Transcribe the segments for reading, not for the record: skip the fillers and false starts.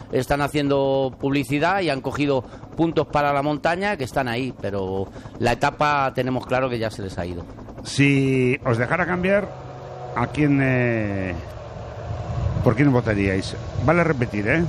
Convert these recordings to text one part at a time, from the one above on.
están haciendo publicidad y han cogido puntos para la montaña que están ahí, pero la etapa tenemos claro que ya se les ha ido. Si os dejara cambiar, ¿a quién, por quién votaríais? Vale repetir, ¿eh?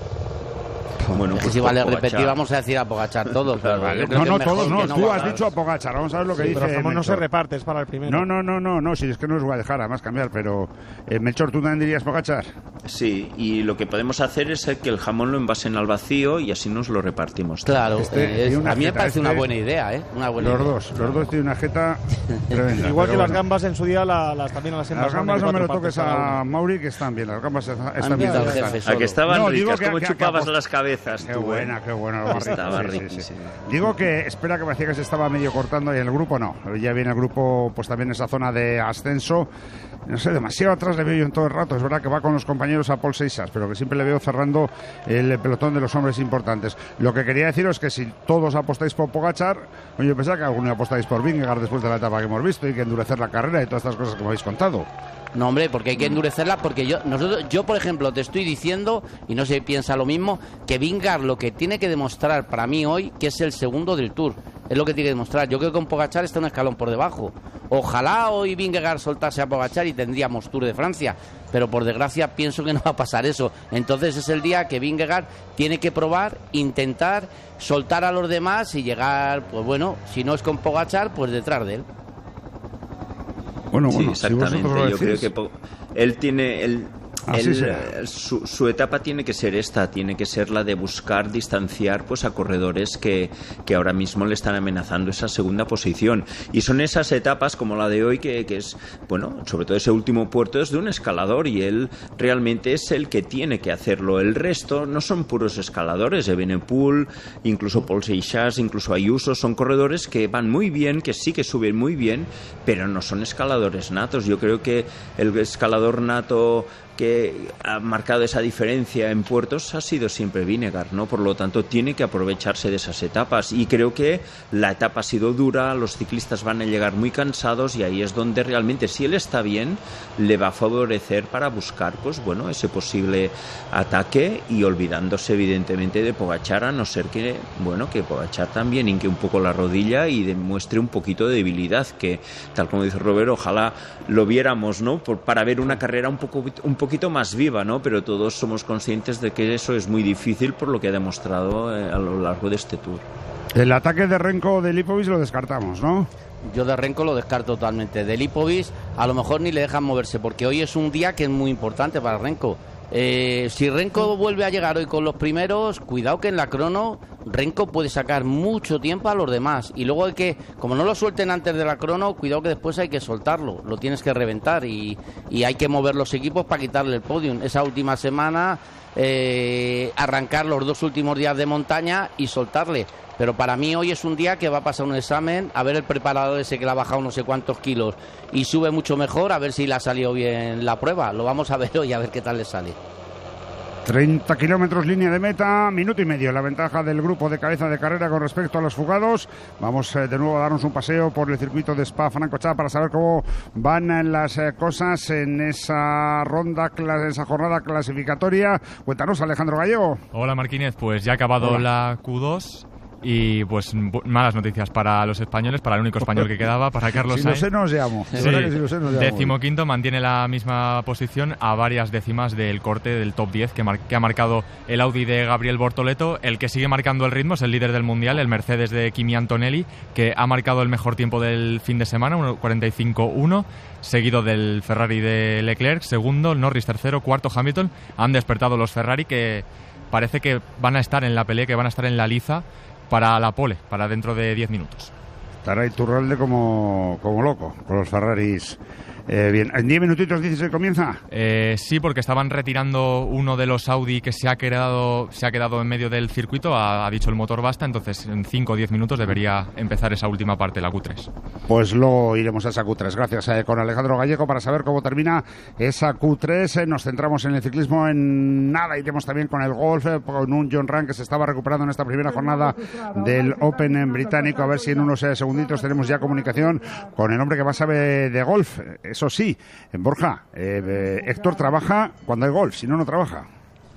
Bueno, pues si vale repetir, vamos a decir a Pogačar todos. Vale. No, todos no. Tú has dicho a Pogačar. Vamos a ver lo que dice. Pero Jamón no se reparte, es para el primero. No, si es que no os voy a dejar además cambiar. Pero, Melchor, ¿tú también dirías Pogačar? Sí, y lo que podemos hacer es que el jamón lo envasen al vacío y así nos lo repartimos. Claro, a mí me parece una buena idea, ¿eh? Los dos tienen una jeta tremenda. Igual que las gambas en su día también las envasan. Las gambas no me lo toques a Mauri, que están bien. Las gambas están bien. A que estaban ricas, como chupabas las cabezas. Qué buena, estaba riquísima. Digo que, espera, que me decía que se estaba medio cortando y en el grupo no. Ya viene el grupo, pues también en esa zona de ascenso. No sé, demasiado atrás le veo yo en todo el rato. Es verdad que va con los compañeros a Pol Seixas, pero que siempre le veo cerrando el pelotón de los hombres importantes. Lo que quería deciros es que si todos apostáis por Pogačar, yo pensaba que alguno apostáis por Vingegaard después de la etapa que hemos visto y que endurecer la carrera y todas estas cosas que me habéis contado. No, hombre, porque hay que endurecerla, porque yo, por ejemplo, te estoy diciendo, y no se piensa lo mismo, que Vingegaard lo que tiene que demostrar para mí hoy, que es el segundo del Tour, es lo que tiene que demostrar. Yo creo que con Pogačar está un escalón por debajo. Ojalá hoy Vingegaard soltase a Pogačar y tendríamos Tour de Francia, pero por desgracia pienso que no va a pasar eso. Entonces es el día que Vingegaard tiene que probar, intentar soltar a los demás y llegar, pues bueno, si no es con Pogačar, pues detrás de él. Bueno, sí, exactamente. Si yo creo que él tiene su etapa tiene que ser esta, tiene que ser la de buscar distanciar pues a corredores que ahora mismo le están amenazando esa segunda posición, y son esas etapas como la de hoy que es, bueno, sobre todo ese último puerto es de un escalador y él realmente es el que tiene que hacerlo. El resto no son puros escaladores. Evenepoel, incluso Pol Seixas, incluso Ayuso, son corredores que van muy bien, que sí que suben muy bien, pero no son escaladores natos. Yo creo que el escalador nato que ha marcado esa diferencia en puertos ha sido siempre Vingegaard, ¿no? Por lo tanto tiene que aprovecharse de esas etapas, y creo que la etapa ha sido dura, los ciclistas van a llegar muy cansados, y ahí es donde realmente, si él está bien, le va a favorecer para buscar, pues bueno, ese posible ataque, y olvidándose evidentemente de Pogačar, a no ser que, bueno, que Pogačar también hinque un poco la rodilla y demuestre un poquito de debilidad, que tal como dice Robert, ojalá lo viéramos, ¿no? Para ver una carrera un poquito más viva, ¿no? Pero todos somos conscientes de que eso es muy difícil por lo que ha demostrado a lo largo de este Tour. El ataque de Renko de Lipovic lo descartamos, ¿no? Yo de Renko lo descarto totalmente. De Lipovic a lo mejor ni le dejan moverse, porque hoy es un día que es muy importante para Renko. Si Renko vuelve a llegar hoy con los primeros, cuidado que en la crono Renko puede sacar mucho tiempo a los demás, y luego hay que, como no lo suelten antes de la crono, cuidado que después hay que soltarlo, lo tienes que reventar, y hay que mover los equipos para quitarle el podium. Esa última semana arrancar los 2 últimos días de montaña y soltarle. Pero para mí hoy es un día que va a pasar un examen, a ver el preparador ese que le ha bajado no sé cuántos kilos y sube mucho mejor, a ver si le ha salido bien la prueba. Lo vamos a ver hoy, a ver qué tal le sale. 30 kilómetros línea de meta, minuto y medio la ventaja del grupo de cabeza de carrera con respecto a los fugados. Vamos de nuevo a darnos un paseo por el circuito de Spa-Francorchamps para saber cómo van las cosas en esa jornada clasificatoria. Cuéntanos, Alejandro Gallego. Hola, Marquínez, pues ya ha acabado la Q2 y pues malas noticias para los españoles, para el único español que quedaba, para Carlos Sainz. Si lo sé, nos llamo. Sí, 15º, mantiene la misma posición a varias décimas del corte del top 10 que ha marcado el Audi de Gabriel Bortoleto. El que sigue marcando el ritmo es el líder del Mundial, el Mercedes de Kimi Antonelli, que ha marcado el mejor tiempo del fin de semana, 1:45.1, seguido del Ferrari de Leclerc, segundo, el Norris tercero, cuarto Hamilton. Han despertado los Ferrari, que parece que van a estar en la pelea, que van a estar en la liza para la pole, para dentro de 10 minutos. Estará Iturralde como loco con los Ferraris. Bien, ¿en 10 minutitos dices que comienza? Sí, porque estaban retirando uno de los Audi que se ha quedado en medio del circuito, ha dicho el motor basta, entonces en 5 o 10 minutos debería empezar esa última parte, la Q3. Pues luego iremos a esa Q3. Gracias con Alejandro Gallego para saber cómo termina esa Q3. Nos centramos en el ciclismo, en nada, iremos también con el golf, con un John Ram que se estaba recuperando en esta primera jornada del Open británico. A ver si en unos segunditos tenemos ya comunicación con el hombre que más sabe de golf. Eso sí, en Borja, Héctor trabaja cuando hay golf, si no, no trabaja.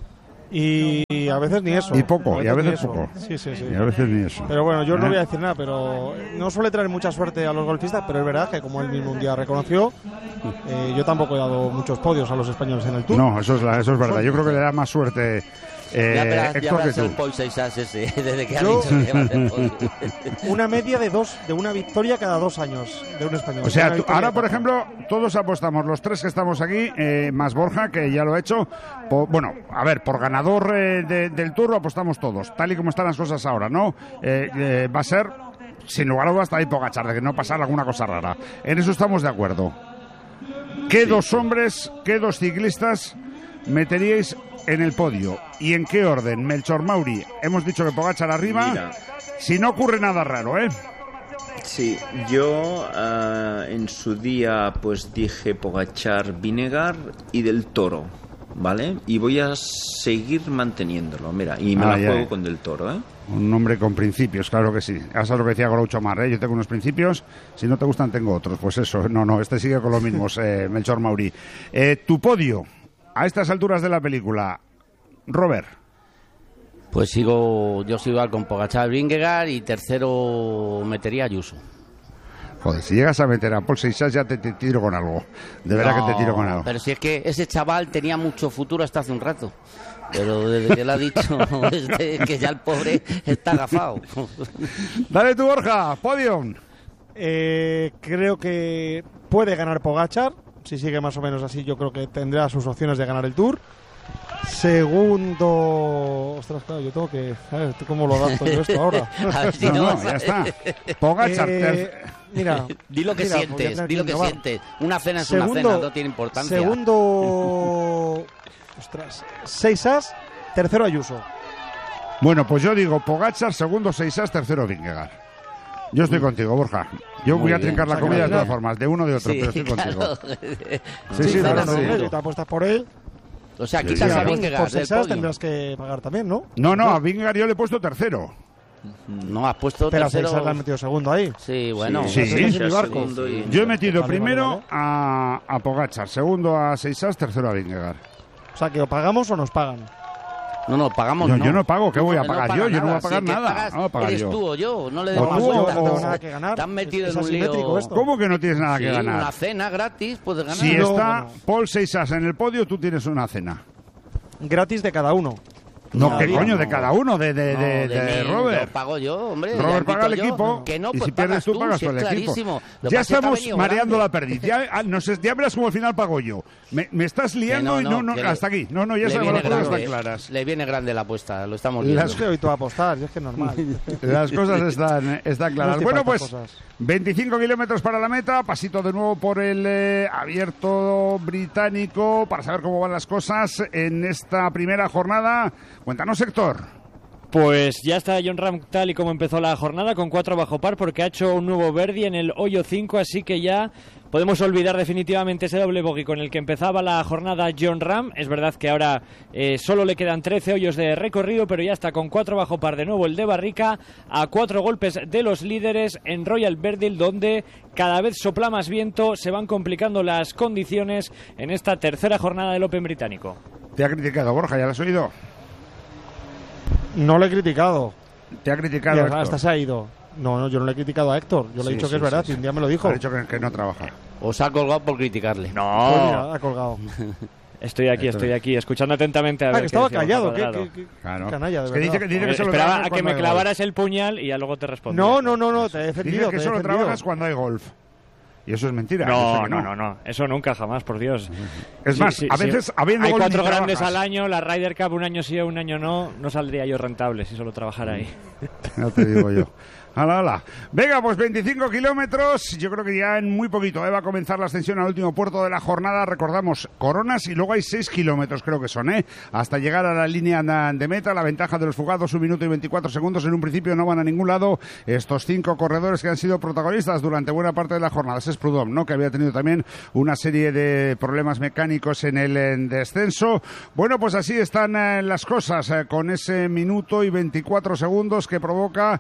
Y a veces ni eso. Y poco, y a veces poco. Sí. Y a veces ni eso. Pero bueno, yo no voy a decir nada, pero no suele traer mucha suerte a los golfistas, pero es verdad que como él mismo un día reconoció, yo tampoco he dado muchos podios a los españoles en el Tour. No, eso es verdad. Yo creo que le da más suerte Héctor que tú. El Paul Seixas ese, desde que ha dicho que va a hacer podio. Una media de una victoria cada 2 años de un español. O sea, ahora, por ejemplo, todos apostamos, los 3 que estamos aquí, más Borja, que ya lo ha hecho. Por ganador del Tour lo apostamos todos, tal y como están las cosas ahora, ¿no? Va a ser, sin lugar a dudas, hasta ahí Pogačar, de que no pasara alguna cosa rara. En eso estamos de acuerdo. ¿Qué dos hombres, qué dos ciclistas meteríais en el podio? ¿Y en qué orden? Melchor, Mauri, hemos dicho que Pogačar arriba. Mira, si no ocurre nada raro, ¿eh? Sí, yo en su día pues dije Pogačar, Vingegaard y Del Toro, ¿vale? Y voy a seguir manteniéndolo, mira, y me la juego con Del Toro, ¿eh? Un hombre con principios, claro que sí. Eso es lo que decía Groucho Mar, ¿eh? Yo tengo unos principios, si no te gustan tengo otros. Pues eso, no, este sigue con los mismos, Melchor, Mauri. Tu podio, a estas alturas de la película, Robert. Pues yo sigo igual con Pogačar, Vingegaard, y tercero metería a Ayuso. Joder, si llegas a meter a Paul Seixas ya te tiro con algo. De verdad que te tiro con algo. Pero si es que ese chaval tenía mucho futuro hasta hace un rato. Pero desde que le ha dicho que ya el pobre está agafado. Dale tú, Borja, podium. Creo que puede ganar Pogačar. Si sigue más o menos así, yo creo que tendrá sus opciones de ganar el Tour. Segundo... Ostras, claro, yo tengo que... A ver, ¿cómo lo adapto yo esto ahora? Ya está. Pogačar... Mira, di lo que sientes. Una cena es una cena, no tiene importancia. Segundo... Ostras, Seixas, tercero Ayuso. Bueno, pues yo digo Pogačar, segundo Seixas, tercero Vingegaard. Yo estoy contigo, Borja. Yo voy a trincar la comida de todas formas, de uno o de otro, pero estoy contigo. Sí, claro. Te apuestas por él. O sea, quitas a Vingegaard. Por Seixas tendrás que pagar también, ¿no? No, a Vingegaard yo le he puesto tercero. No, has puesto pero tercero. Pero Seixas le has metido segundo ahí. Sí, bueno. Sí. Yo he metido primero vale. a Pogačar, segundo a Seixas, tercero a Vingegaard. O sea, que o pagamos o nos pagan. No, pagamos no. Yo no pago, ¿qué voy a pagar yo? Yo no voy a pagar nada. No pagar eres tú o yo, no le demos cuenta. No tengo nada que ganar. Te han metido en un lío. ¿Cómo que no tienes nada que ganar? Una cena gratis, puedes ganar. Si está Paul Seixas en el podio, tú tienes una cena. Gratis de cada uno. No, ¿qué coño? De cada uno, de Robert. Lo pago yo, hombre. Robert paga el equipo. Que no, y si pierdes tú, pagas tú el equipo. Ya estamos mareando la perdiz. Ya verás como al final pago yo. Me estás liando y no, hasta aquí. No, ya sabemos, las cosas están claras. Le viene grande la apuesta, lo estamos viendo. Es que hoy tú a apostar, es que es normal. Las cosas están claras. Bueno, pues 25 kilómetros para la meta. Pasito de nuevo por el abierto británico para saber cómo van las cosas en esta primera jornada. Cuéntanos, Héctor. Pues ya está Jon Rahm tal y como empezó la jornada, con 4 bajo par, porque ha hecho un nuevo birdie en el hoyo 5, así que ya podemos olvidar definitivamente ese doble bogey con el que empezaba la jornada Jon Rahm. Es verdad que ahora solo le quedan 13 hoyos de recorrido, pero ya está con 4 bajo par de nuevo el de Barrica, a 4 golpes de los líderes en Royal Verdil, donde cada vez sopla más viento, se van complicando las condiciones en esta tercera jornada del Open británico. Te ha criticado, Borja, ¿ya lo has oído? No le he criticado. Te ha criticado Héctor. Hasta se ha ido. No, yo no le he criticado a Héctor. Yo le he dicho que es verdad, y un día me lo dijo. Ha dicho que no trabaja. Os ha colgado por criticarle. No. Pues mira, ha colgado. Estoy aquí, escuchando atentamente a ver que estaba callado. Qué canalla, de verdad. Dice que solo esperaba a que me clavaras el puñal y ya luego te respondí. No, te he defendido. Dice que solo trabajas cuando hay golf. Y eso es mentira. No. Eso nunca, jamás, por Dios. Es más, a veces habiendo hay 4 grandes al año, la Ryder Cup un año sí, un año no saldría yo rentable si solo trabajara ahí. No te digo yo. Hala. Venga, pues 25 kilómetros. Yo creo que ya en muy poquito va a comenzar la ascensión al último puerto de la jornada. Recordamos, Coronas, y luego hay 6 kilómetros, creo que son, hasta llegar a la línea de meta. La ventaja de los fugados, 1 minuto y 24 segundos. En un principio no van a ningún lado estos 5 corredores que han sido protagonistas durante buena parte de la jornada. Ese es Prudhomme, ¿no? Que había tenido también una serie de problemas mecánicos en el descenso. Bueno, pues así están las cosas, con ese minuto y 24 segundos que provoca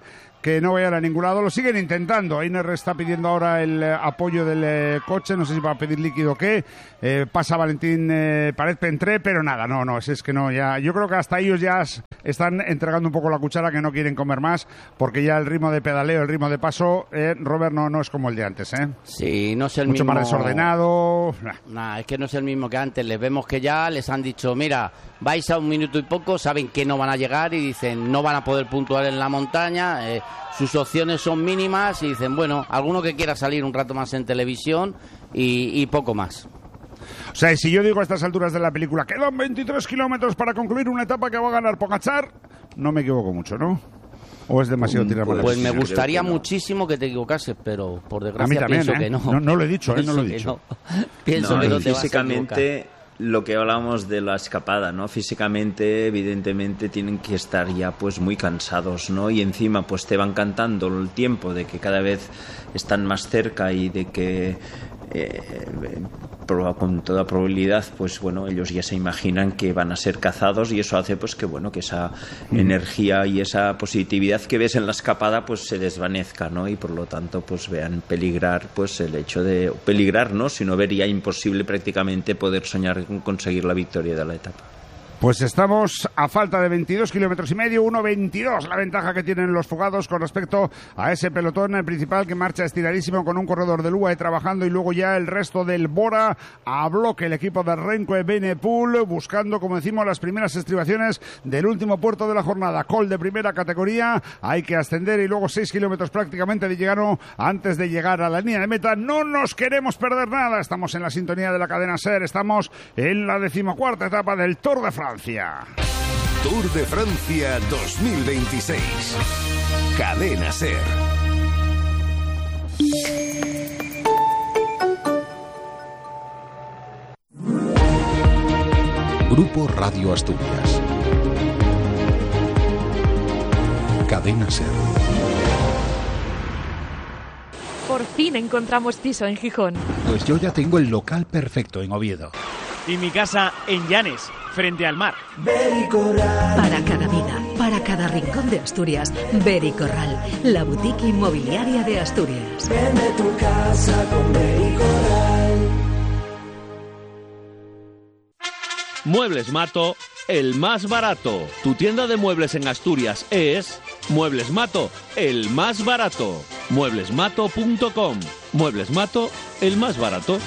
que no vayan a ningún lado. Lo siguen intentando. Einer está pidiendo ahora el apoyo del coche, no sé si va a pedir líquido o qué. Pasa Valentín Paret-Pentré, pero nada, no, es que no, ya. Yo creo que hasta ellos ya están entregando un poco la cuchara, que no quieren comer más, porque ya el ritmo de pedaleo, el ritmo de paso, Robert, no es como el de antes, ¿eh? Sí, no es el mucho mismo. Más desordenado. Es que no es el mismo que antes. Les vemos que ya les han dicho, mira, vais a 1 minuto y poco, saben que no van a llegar y dicen, no van a poder puntuar en la montaña, sus opciones son mínimas y dicen, bueno, alguno que quiera salir un rato más en televisión y poco más. O sea, si yo digo a estas alturas de la película, quedan 23 kilómetros para concluir una etapa que va a ganar Pogačar, no me equivoco mucho, ¿no? ¿O es demasiado tirar por la Pues me gustaría muchísimo que te equivocases, pero por desgracia a mí también, pienso que no. No lo he dicho, no lo he dicho. Pienso que no te físicamente, vas a lo que hablábamos de la escapada, ¿no? Físicamente, evidentemente, tienen que estar ya pues muy cansados, ¿no? Y encima pues te van cantando el tiempo de que cada vez están más cerca y de que con toda probabilidad, pues bueno, ellos ya se imaginan que van a ser cazados y eso hace pues que bueno, que esa energía y esa positividad que ves en la escapada pues se desvanezca, ¿no? Y por lo tanto pues vean peligrar pues el hecho de peligrar, ¿no? Sino ver ya imposible prácticamente poder soñar con conseguir la victoria de la etapa. Pues estamos a falta de 22 kilómetros y medio, 1.22 la ventaja que tienen los fugados con respecto a ese pelotón principal que marcha estiradísimo con un corredor del UAE trabajando y luego ya el resto del Bora a bloque, el equipo de Renko Evenepoel buscando, como decimos, las primeras estribaciones del último puerto de la jornada. Col de primera categoría, hay que ascender y luego 6 kilómetros prácticamente de llegano antes de llegar a la línea de meta. No nos queremos perder nada, estamos en la sintonía de la cadena SER, estamos en la 14ª etapa del Tour de Francia. Tour de Francia 2026. Cadena SER. Grupo Radio Asturias. Cadena SER. Por fin encontramos piso en Gijón. Pues yo ya tengo el local perfecto en Oviedo. Y mi casa en Llanes, frente al mar. Bericorral. Para cada vida, para cada rincón de Asturias, Bericorral, la boutique inmobiliaria de Asturias. Vende tu casa con Bericorral. Muebles Mato, el más barato. Tu tienda de muebles en Asturias es Muebles Mato, el más barato. Mueblesmato.com. Muebles Mato, el más barato.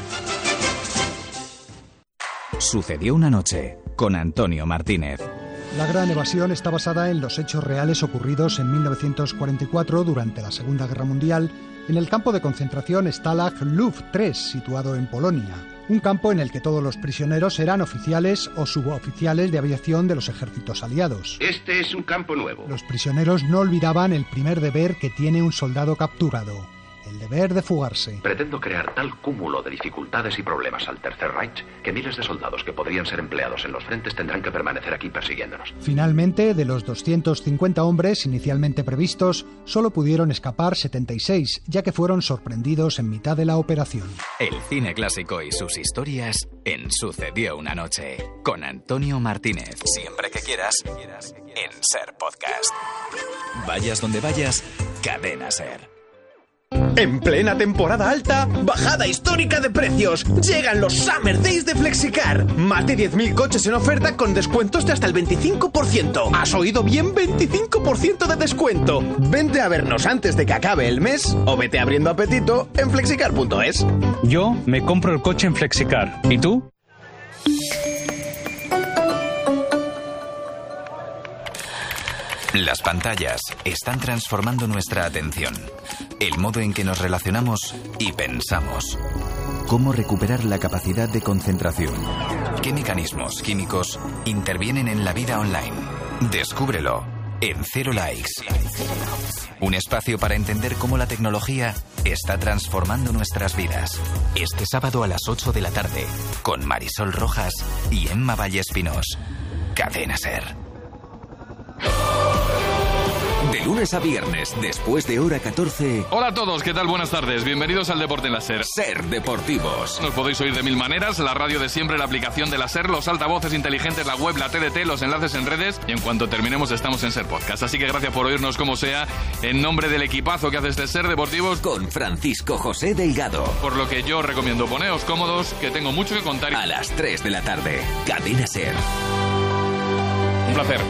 Sucedió una noche, con Antonio Martínez. La Gran Evasión está basada en los hechos reales ocurridos en 1944 durante la Segunda Guerra Mundial en el campo de concentración Stalag Luft 3, situado en Polonia. Un campo en el que todos los prisioneros eran oficiales o suboficiales de aviación de los ejércitos aliados. Este es un campo nuevo. Los prisioneros no olvidaban el primer deber que tiene un soldado capturado: el deber de fugarse. Pretendo crear tal cúmulo de dificultades y problemas al Tercer Reich que miles de soldados que podrían ser empleados en los frentes tendrán que permanecer aquí persiguiéndonos. Finalmente, de los 250 hombres inicialmente previstos, solo pudieron escapar 76, ya que fueron sorprendidos en mitad de la operación. El cine clásico y sus historias en Sucedió una noche, con Antonio Martínez. Siempre que quieras, en SER Podcast. Vayas donde vayas, Cadena SER. En plena temporada alta, bajada histórica de precios. Llegan los Summer Days de Flexicar. Más de 10.000 coches en oferta con descuentos de hasta el 25%. ¿Has oído bien? 25% de descuento. Vente a vernos antes de que acabe el mes o vete abriendo apetito en flexicar.es. Yo me compro el coche en Flexicar. ¿Y tú? Las pantallas están transformando nuestra atención, el modo en que nos relacionamos y pensamos. ¿Cómo recuperar la capacidad de concentración? ¿Qué mecanismos químicos intervienen en la vida online? Descúbrelo en Cero Likes. Un espacio para entender cómo la tecnología está transformando nuestras vidas. Este sábado a las 8 de la tarde, con Marisol Rojas y Emma Vallespinos. Cadena SER. De lunes a viernes, después de hora 14. Hola a todos, ¿qué tal? Buenas tardes. Bienvenidos al Deporte en la SER. SER Deportivos. Nos podéis oír de mil maneras, la radio de siempre, la aplicación de la SER, los altavoces inteligentes, la web, la TDT, los enlaces en redes, y en cuanto terminemos estamos en SER Podcast. Así que gracias por oírnos como sea, en nombre del equipazo que hace este SER Deportivos. Con Francisco José Delgado. Por lo que yo recomiendo, poneos cómodos, que tengo mucho que contar. A las 3 de la tarde, Cadena SER. Un placer.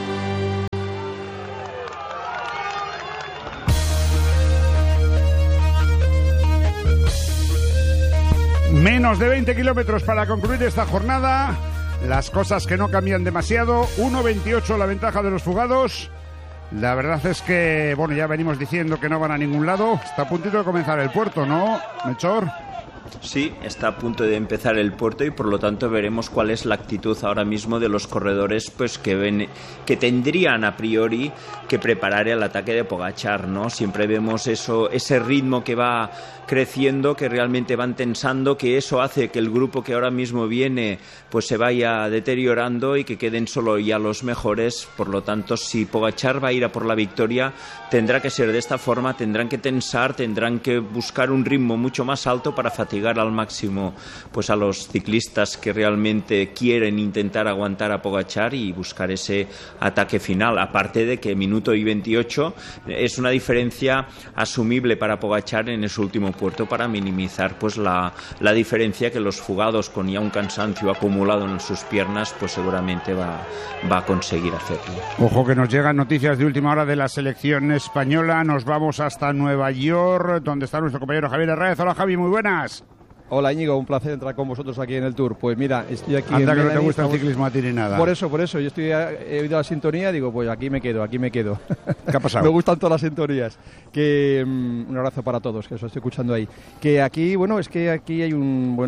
Menos de 20 kilómetros para concluir esta jornada. Las cosas que no cambian demasiado. 1.28 la ventaja de los fugados. La verdad es que, bueno, ya venimos diciendo que no van a ningún lado. Está a puntito de comenzar el puerto, ¿no, Melchor? Sí, está a punto de empezar el puerto y por lo tanto veremos cuál es la actitud ahora mismo de los corredores, pues que tendrían a priori que preparar el ataque de Pogačar, ¿no? Siempre vemos ese ritmo que va creciendo, que realmente van tensando, que eso hace que el grupo que ahora mismo viene pues se vaya deteriorando y que queden solo ya los mejores. Por lo tanto, si Pogačar va a ir a por la victoria, tendrá que ser de esta forma, tendrán que tensar, tendrán que buscar un ritmo mucho más alto para fatigar al máximo pues a los ciclistas que realmente quieren intentar aguantar a Pogačar y buscar ese ataque final. Aparte de que minuto y 28 es una diferencia asumible para Pogačar en ese último puerto para minimizar pues la diferencia que los fugados con ya un cansancio acumulado en sus piernas pues seguramente va a conseguir hacerlo. Ojo que nos llegan noticias de última hora de la selección española. Nos vamos hasta Nueva York, donde está nuestro compañero Javier Herráez. Hola Javi, muy buenas. Hola Íñigo, un placer entrar con vosotros aquí en el Tour. Pues mira, estoy aquí. Anda que no te gusta el ciclismo a ti ni nada. Por eso, yo he oído la sintonía, digo, pues aquí me quedo. ¿Qué ha pasado? Me gustan todas las sintonías. Que un abrazo para todos, que os estoy escuchando ahí. Que aquí, es que aquí hay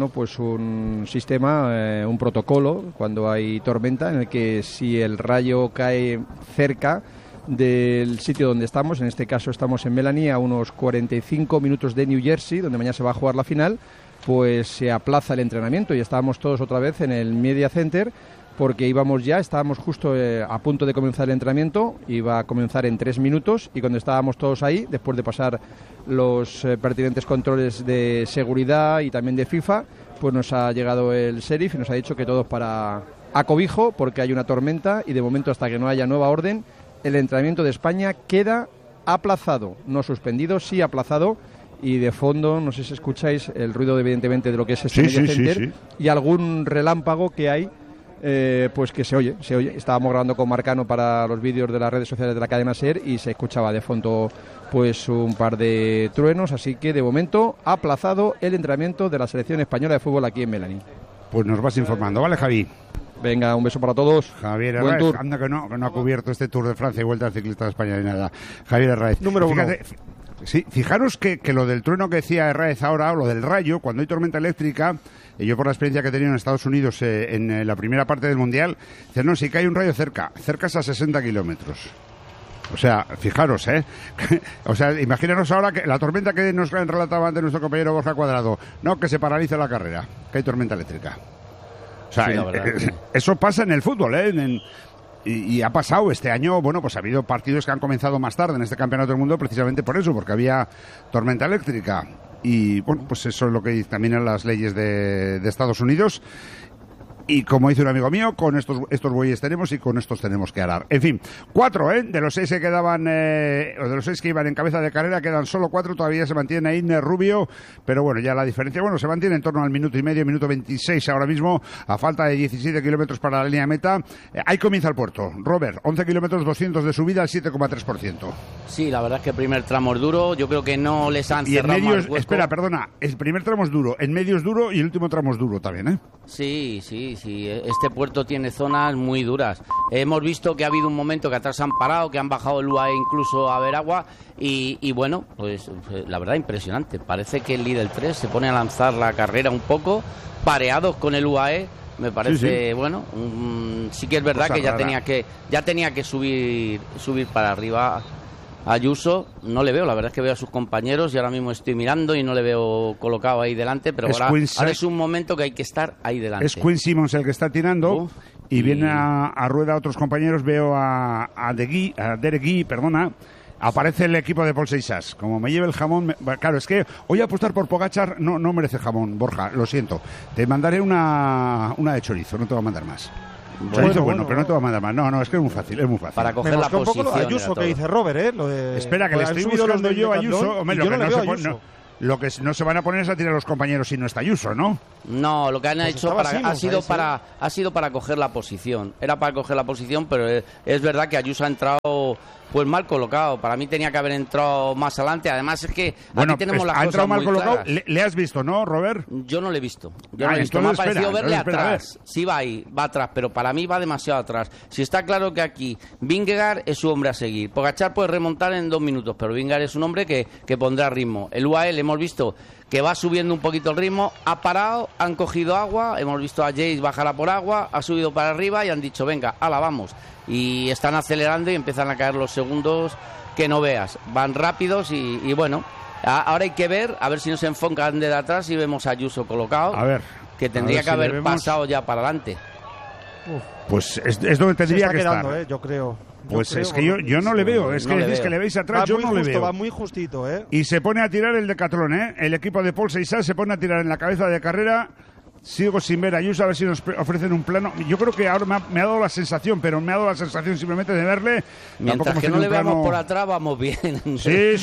un sistema, un protocolo cuando hay tormenta, en el que si el rayo cae cerca del sitio donde estamos, en este caso estamos en Melanie, a unos 45 minutos de New Jersey, donde mañana se va a jugar la final, pues se aplaza el entrenamiento y estábamos todos otra vez en el Media Center porque estábamos justo a punto de comenzar el entrenamiento, iba a comenzar en 3 minutos y cuando estábamos todos ahí, después de pasar los pertinentes controles de seguridad y también de FIFA, pues nos ha llegado el sheriff y nos ha dicho que todos para acobijo porque hay una tormenta y de momento hasta que no haya nueva orden, el entrenamiento de España queda aplazado, no suspendido, sí aplazado. Y de fondo, no sé si escucháis el ruido evidentemente de lo que es este Media Center y algún relámpago que hay, pues que se oye. Estábamos grabando con Marcano para los vídeos de las redes sociales de la cadena SER y se escuchaba de fondo pues un par de truenos, así que de momento ha aplazado el entrenamiento de la selección española de fútbol aquí en Melanie. Pues nos vas informando, ¿vale, Javi? Venga, un beso para todos. Javier Herráez, anda que no ha cubierto este Tour de Francia y Vuelta al Ciclista de España ni nada. Javier Herráez. Número 1. Sí, fijaros que lo del trueno que decía Herráez ahora, o lo del rayo, cuando hay tormenta eléctrica, yo por la experiencia que he tenido en Estados Unidos en la primera parte del Mundial, dicen, no, si cae un rayo cerca es a 60 kilómetros. O sea, fijaros, o sea, imaginaros ahora que la tormenta que nos relataba antes nuestro compañero Borja Cuadrado, no, que se paraliza la carrera, que hay tormenta eléctrica. O sea, sí, eso pasa en el fútbol, Y ha pasado este año, pues ha habido partidos que han comenzado más tarde en este Campeonato del Mundo precisamente por eso, porque había tormenta eléctrica. Y pues eso es lo que dicen también las leyes de Estados Unidos. Y como dice un amigo mío, con estos bueyes tenemos y con estos tenemos que arar. En fin, 4, de los 6 que quedaban, o de los 6 que iban en cabeza de carrera, quedan solo 4, todavía se mantiene ahí Rubio, pero ya la diferencia, se mantiene en torno al minuto y medio, minuto 26 ahora mismo, a falta de 17 kilómetros para la línea de meta. Ahí comienza el puerto. Robert, 11 kilómetros, 200 de subida al 7,3%. Sí, la verdad es que el primer tramo es duro, yo creo que no les han cerrado en medio, más hueco. Espera, perdona, el primer tramo es duro, en medio es duro y el último tramo es duro también, Sí, este puerto tiene zonas muy duras. Hemos visto que ha habido un momento que atrás han parado, que han bajado el UAE incluso a ver agua y pues la verdad impresionante. Parece que el líder 3 se pone a lanzar la carrera un poco, pareados con el UAE. Me parece, sí que es verdad que ya tenía que subir para arriba. Ayuso no le veo, la verdad es que veo a sus compañeros y ahora mismo estoy mirando y no le veo colocado ahí delante, pero ahora es un momento que hay que estar ahí delante. Es Quinn Simmons el que está tirando y viene a rueda a otros compañeros, veo a Derek Guy, Aparece el equipo de Paul Seixas. Como me lleve el jamón... Claro, es que hoy apostar por Pogačar no merece jamón, Borja, lo siento. Te mandaré una de chorizo, no te voy a mandar más. Chorizo bueno, pero no te voy a mandar más. No, es que es muy fácil, Para coger la posición. Un poco lo de Ayuso que dice Robert, Lo de, espera, que le estoy buscando yo a Ayuso. Hombre, lo que no se van a poner es a tirar a los compañeros si no está Ayuso, ¿no? No, lo que han hecho ha sido para coger la posición. Era para coger la posición, pero es verdad que Ayuso ha entrado pues mal colocado. Para mí tenía que haber entrado más adelante. Además es que aquí tenemos las cosas muy claras. Ha entrado mal colocado. ¿Le has visto, no, Robert? Yo no le he visto. Me ha parecido verle atrás. Sí va ahí, va atrás, pero para mí va demasiado atrás. Si está claro que aquí Vingegaard es su hombre a seguir. Pogačar puede remontar en 2 minutos, pero Vingegaard es un hombre que pondrá ritmo. El UAE le hemos visto que va subiendo un poquito el ritmo, ha parado, han cogido agua, hemos visto a Jace bajar a por agua, ha subido para arriba y han dicho, venga, hala, vamos. Y están acelerando y empiezan a caer los segundos que no veas. Van rápidos y bueno, ahora hay que ver, a ver si nos enfocan de atrás y vemos a Ayuso colocado, a ver, que tendría que haber pasado ya para adelante. Pues es donde tendría que estar. Yo creo. Pues es que yo no le veo, es que decís que le veis atrás, yo no le veo. Va muy justito, Y se pone a tirar el Decathlon, el equipo de Paul Seixas se pone a tirar en la cabeza de carrera. Sigo sin ver a Ayuso, a ver si nos ofrecen un plano. Yo creo que ahora me ha dado la sensación, pero me ha dado la sensación simplemente de verle. Mientras que no le veamos por atrás, vamos bien. Sí.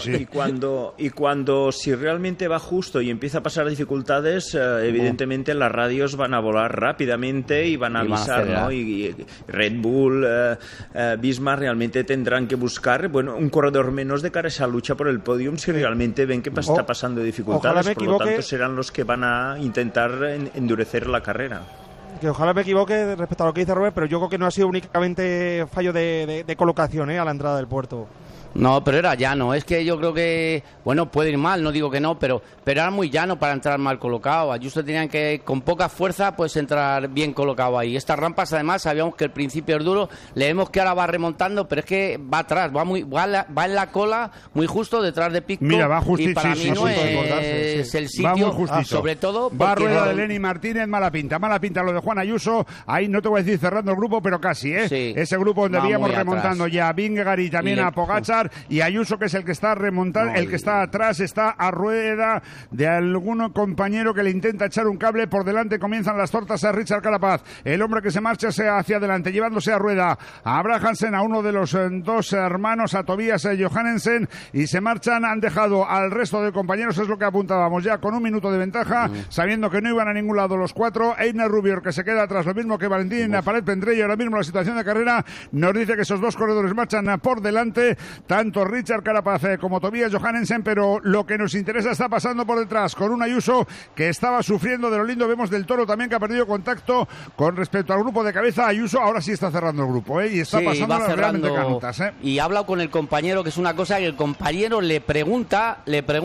Y cuando si realmente va justo y empieza a pasar dificultades, evidentemente las radios van a volar rápidamente y van a avisar, ¿no? Y Red Bull, Visma realmente tendrán que buscar, un corredor menos de cara a esa lucha por el podium si realmente ven que está pasando dificultades. Por lo tanto, serán los que van a intentar endurecer la carrera. Que ojalá me equivoque respecto a lo que dice Robert, pero yo creo que no ha sido únicamente fallo de colocación a la entrada del puerto. No, pero era llano. Es que yo creo que, puede ir mal, no digo que no, pero era muy llano para entrar mal colocado. Ayuso tenían que, con poca fuerza, pues entrar bien colocado ahí. Estas rampas, además, sabíamos que el principio es duro. Le vemos que ahora va remontando, pero es que va atrás, va en la cola, muy justo detrás de Pizco. Mira, va justito. Y para mí no es el sitio, va muy justito. Sobre todo va a rueda de Lenny Martínez, mala pinta lo de Juan Ayuso. Ahí no te voy a decir cerrando el grupo, pero casi, Sí. Ese grupo donde veíamos remontando ya a Vingegaard y también a Pogačar. Y Ayuso, que es el que está remontando, el que está atrás, está a rueda de algún compañero que le intenta echar un cable. Por delante comienzan las tortas a Richard Carapaz, el hombre que se marcha hacia adelante, llevándose a rueda a Abrahamsen, a uno de los dos hermanos, a Tobias Johannesen, y se marchan. Han dejado al resto de compañeros, es lo que apuntábamos ya, con 1 minuto de ventaja, sabiendo que no iban a ningún lado los 4. Einer Rubior, que se queda atrás, lo mismo que Valentín Paret Pendrell. Ahora mismo la situación de carrera nos dice que esos dos corredores marchan por delante, tanto Richard Carapaz como Tobias Johannesen, pero lo que nos interesa está pasando por detrás, con un Ayuso que estaba sufriendo de lo lindo. Vemos del Toro también que ha perdido contacto con respecto al grupo de cabeza. Ayuso ahora sí está cerrando el grupo, y está pasando realmente canutas. Y ha hablado con el compañero, que es una cosa que el compañero le pregunta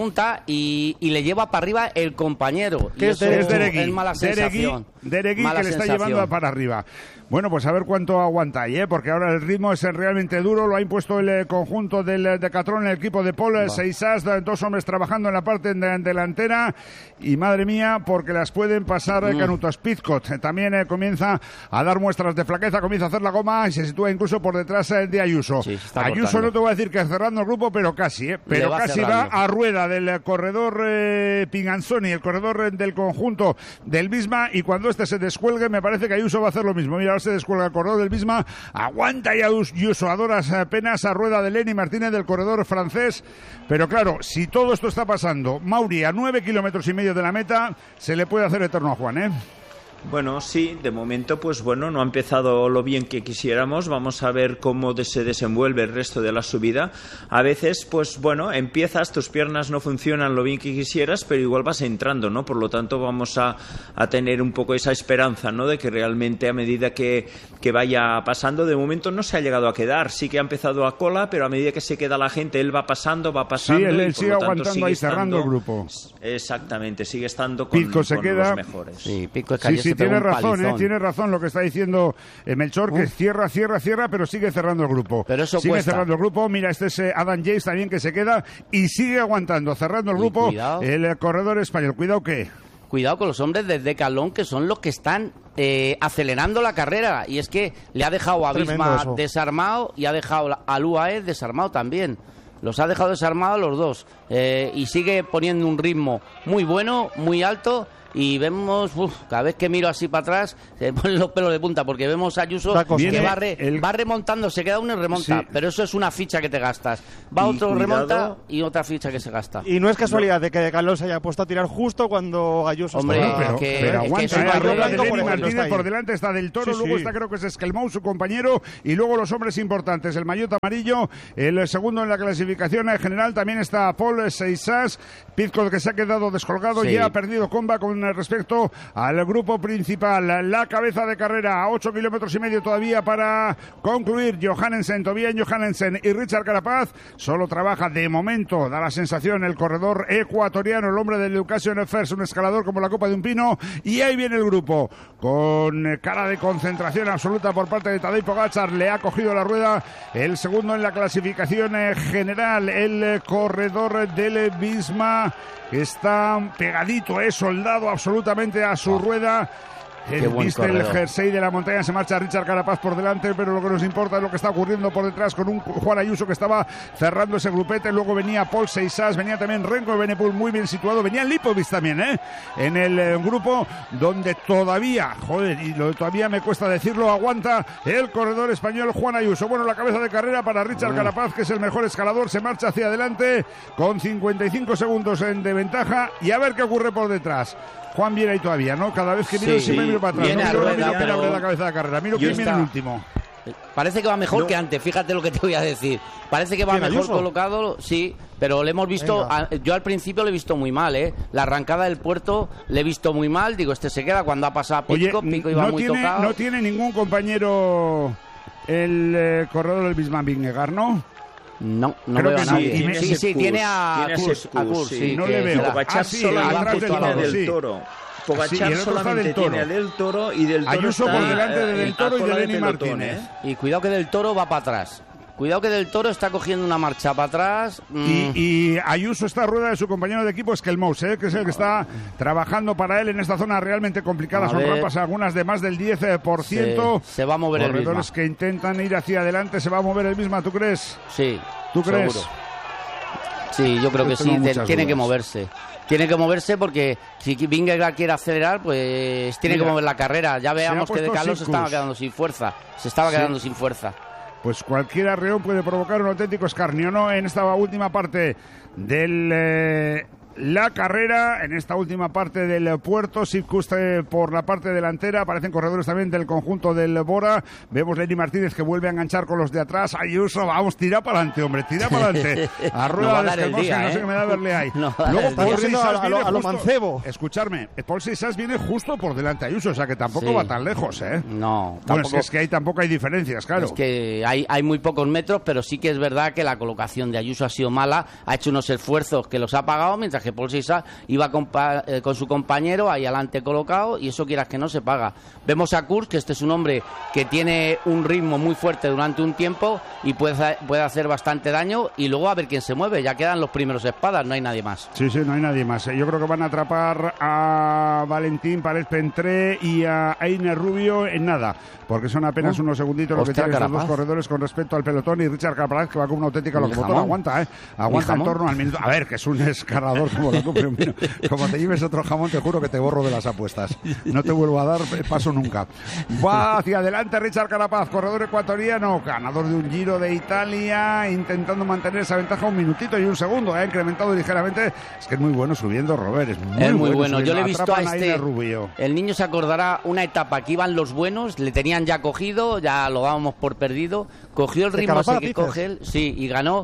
y le lleva para arriba el compañero. Que es Deregui. Es mala sensación. Deregui, que le está llevando para arriba. Bueno, pues a ver cuánto aguanta ahí, porque ahora el ritmo es realmente duro. Lo ha impuesto el conjunto del Decathlon, el equipo de Paul Seixas, 2 hombres trabajando en la parte delantera. Y madre mía, porque las pueden pasar canutos. Pizcot también comienza a dar muestras de flaqueza, comienza a hacer la goma y se sitúa incluso por detrás de Ayuso. Ayuso no te voy a decir que cerrando el grupo, pero casi, pero casi va a rueda del corredor Pinganzoni, el corredor del conjunto del Visma, y cuando este se descuelgue me parece que Ayuso va a hacer lo mismo. Mira, ahora se descuelga el corredor del Visma, aguanta y Ayuso a duras penas a rueda de Lenny Martínez del corredor francés. Pero claro, si todo esto está pasando, Mauri a 9,5 kilómetros de la meta, se le puede hacer eterno a Juan, Bueno, sí, de momento no ha empezado lo bien que quisiéramos. Vamos a ver cómo se desenvuelve el resto de la subida. A veces, empiezas, tus piernas no funcionan lo bien que quisieras, pero igual vas entrando, ¿no? Por lo tanto, vamos a tener un poco esa esperanza, ¿no? De que realmente a medida que vaya pasando, de momento no se ha llegado a quedar. Sí que ha empezado a cola, pero a medida que se queda la gente, él va pasando. Sí, él sigue aguantando ahí, cerrando el grupo. Exactamente, sigue estando con los mejores. Sí, Pizco es Sí, tiene razón lo que está diciendo Melchor, que cierra, pero sigue cerrando el grupo. Pero eso sigue cuesta. cerrando el grupo. Mira, este es Adam Yates también, que se queda y sigue aguantando, cerrando el grupo. Cuidado. El corredor español. Cuidado que... cuidado con los hombres de Decathlon, que son los que están acelerando la carrera. Y es que le ha dejado a Visma desarmado y ha dejado al UAE desarmado también. Los ha dejado desarmados los dos. Y sigue poniendo un ritmo muy bueno, muy alto. Y vemos, cada vez que miro así para atrás, se ponen los pelos de punta, porque vemos a Ayuso que va remontando, se queda uno y remonta, pero eso es una ficha que te gastas. Va otro, remonta, y otra ficha que se gasta. Y no es casualidad de que De Carlos se haya puesto a tirar justo cuando Ayuso pero aguanta, la rueda de Lenny Martínez por delante está Del Toro, luego está creo que es Esquelmou, su compañero, y luego los hombres importantes, el maillot amarillo, el segundo en la clasificación general, también está Paul Seixas, Pizco, que se ha quedado descolgado, ya ha perdido comba con respecto al grupo principal. La cabeza de carrera a 8 kilómetros y medio todavía para concluir. Tobias Johannesen y Richard Carapaz. Solo trabaja de momento, da la sensación, el corredor ecuatoriano, el hombre del Education First, un escalador como la copa de un pino. Y ahí viene el grupo con cara de concentración absoluta por parte de Tadej Pogačar. Le ha cogido la rueda el segundo en la clasificación general, el corredor del Visma, que está pegadito, soldado absolutamente a su rueda. Viste el jersey de la montaña, se marcha Richard Carapaz por delante, pero lo que nos importa es lo que está ocurriendo por detrás con un Juan Ayuso que estaba cerrando ese grupete. Luego venía Paul Seixas, venía también Renko Evenepoel muy bien situado, venía Lipovic también en el grupo, donde todavía, todavía me cuesta decirlo, aguanta el corredor español Juan Ayuso. Bueno, la cabeza de carrera para Richard Carapaz, que es el mejor escalador, se marcha hacia adelante con 55 segundos de ventaja, y a ver qué ocurre por detrás. Juan viene ahí todavía, ¿no? Cada vez que miro siempre miro para atrás. Miro la cabeza de carrera. Miro quién viene el último. Parece que va mejor que antes, fíjate lo que te voy a decir. Parece que va mejor colocado, sí, pero le hemos visto, yo al principio le he visto muy mal, La arrancada del puerto le he visto muy mal, digo, se queda cuando ha pasado a Pico iba muy tocado. No tiene ningún compañero el corredor del Bismarck Vingegaard, ¿no? No veo a nadie. Sí, tiene a Kurs. No le veo. Pogačar solamente tiene a Del Toro. Pogačar solamente tiene a Del Toro, y Del Toro Ayuso por delante de Del Toro y de Lenny Martínez. Y cuidado que Del Toro va para atrás. Cuidado que Del Toro está cogiendo una marcha para atrás. Y Ayuso está a rueda de su compañero de equipo, Esquelmou, que es el que está trabajando para él en esta zona realmente complicada. Son rampas algunas de más del 10%. Se va a mover el mismo. Corredores que intentan ir hacia adelante, se va a mover el mismo, ¿tú crees? Sí. ¿Tú crees? Seguro. Sí, yo creo que sí, tiene que moverse. Tiene que moverse porque si Vingegaard quiere acelerar, pues tiene que mover la carrera. Ya veamos que De Carlos se estaba quedando sin fuerza. quedando sin fuerza. Pues cualquier arreón puede provocar un auténtico escarnio, ¿no? En esta última parte del la carrera, en esta última parte del puerto, Sipkust por la parte delantera, aparecen corredores también del conjunto del Bora. Vemos Lenny Martínez que vuelve a enganchar con los de atrás. Ayuso, vamos, tira para adelante, hombre, tira para adelante. A rueda de Esquelmou, no sé qué me da verle ahí. Luego Paul Seixas viene a lo mancebo. Escucharme, Paul Seixas viene justo por delante de Ayuso, o sea que tampoco va tan lejos, No, bueno, es que ahí tampoco hay diferencias, claro. Es que hay muy pocos metros, pero sí que es verdad que la colocación de Ayuso ha sido mala, ha hecho unos esfuerzos que los ha pagado, mientras que Paul Seixas iba con su compañero ahí adelante colocado, y eso quieras que no se paga. Vemos a Kurs, que este es un hombre que tiene un ritmo muy fuerte durante un tiempo y puede hacer bastante daño, y luego a ver quién se mueve. Ya quedan los primeros espadas, no hay nadie más. Sí, no hay nadie más. Yo creo que van a atrapar a Valentín Párez-Pentré y a Einer Rubio en nada, porque son apenas unos segunditos lo que tienen estos dos corredores con respecto al pelotón, y Richard Carapaz, que va con una auténtica locomotora, aguanta en torno al minuto. A ver, que es un escalador como la cumbre. Como te lleves otro jamón, te juro que te borro de las apuestas. No te vuelvo a dar paso nunca. Va hacia adelante Richard Carapaz, corredor ecuatoriano, ganador de un Giro de Italia, intentando mantener esa ventaja 1 minutito y 1 segundo. Ha incrementado ligeramente. Es que es muy bueno subiendo, Robert. Es muy bueno. Yo le he visto a el niño se acordará una etapa que iban los buenos, le tenían ya cogido, ya lo dábamos por perdido. Cogió el ritmo ese que coge él, sí, y ganó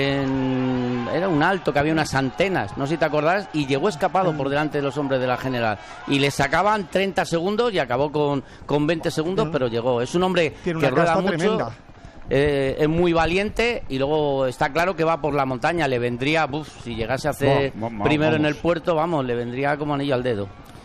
era un alto que había unas antenas, no sé si te acordás, y llegó escapado por delante de los hombres de la general. Y le sacaban 30 segundos y acabó con 20 segundos, pero llegó. Es un hombre que rueda mucho. Es muy valiente, y luego está claro que va por la montaña. Le vendría, si llegase a hacer primero en el puerto, le vendría como anillo al dedo.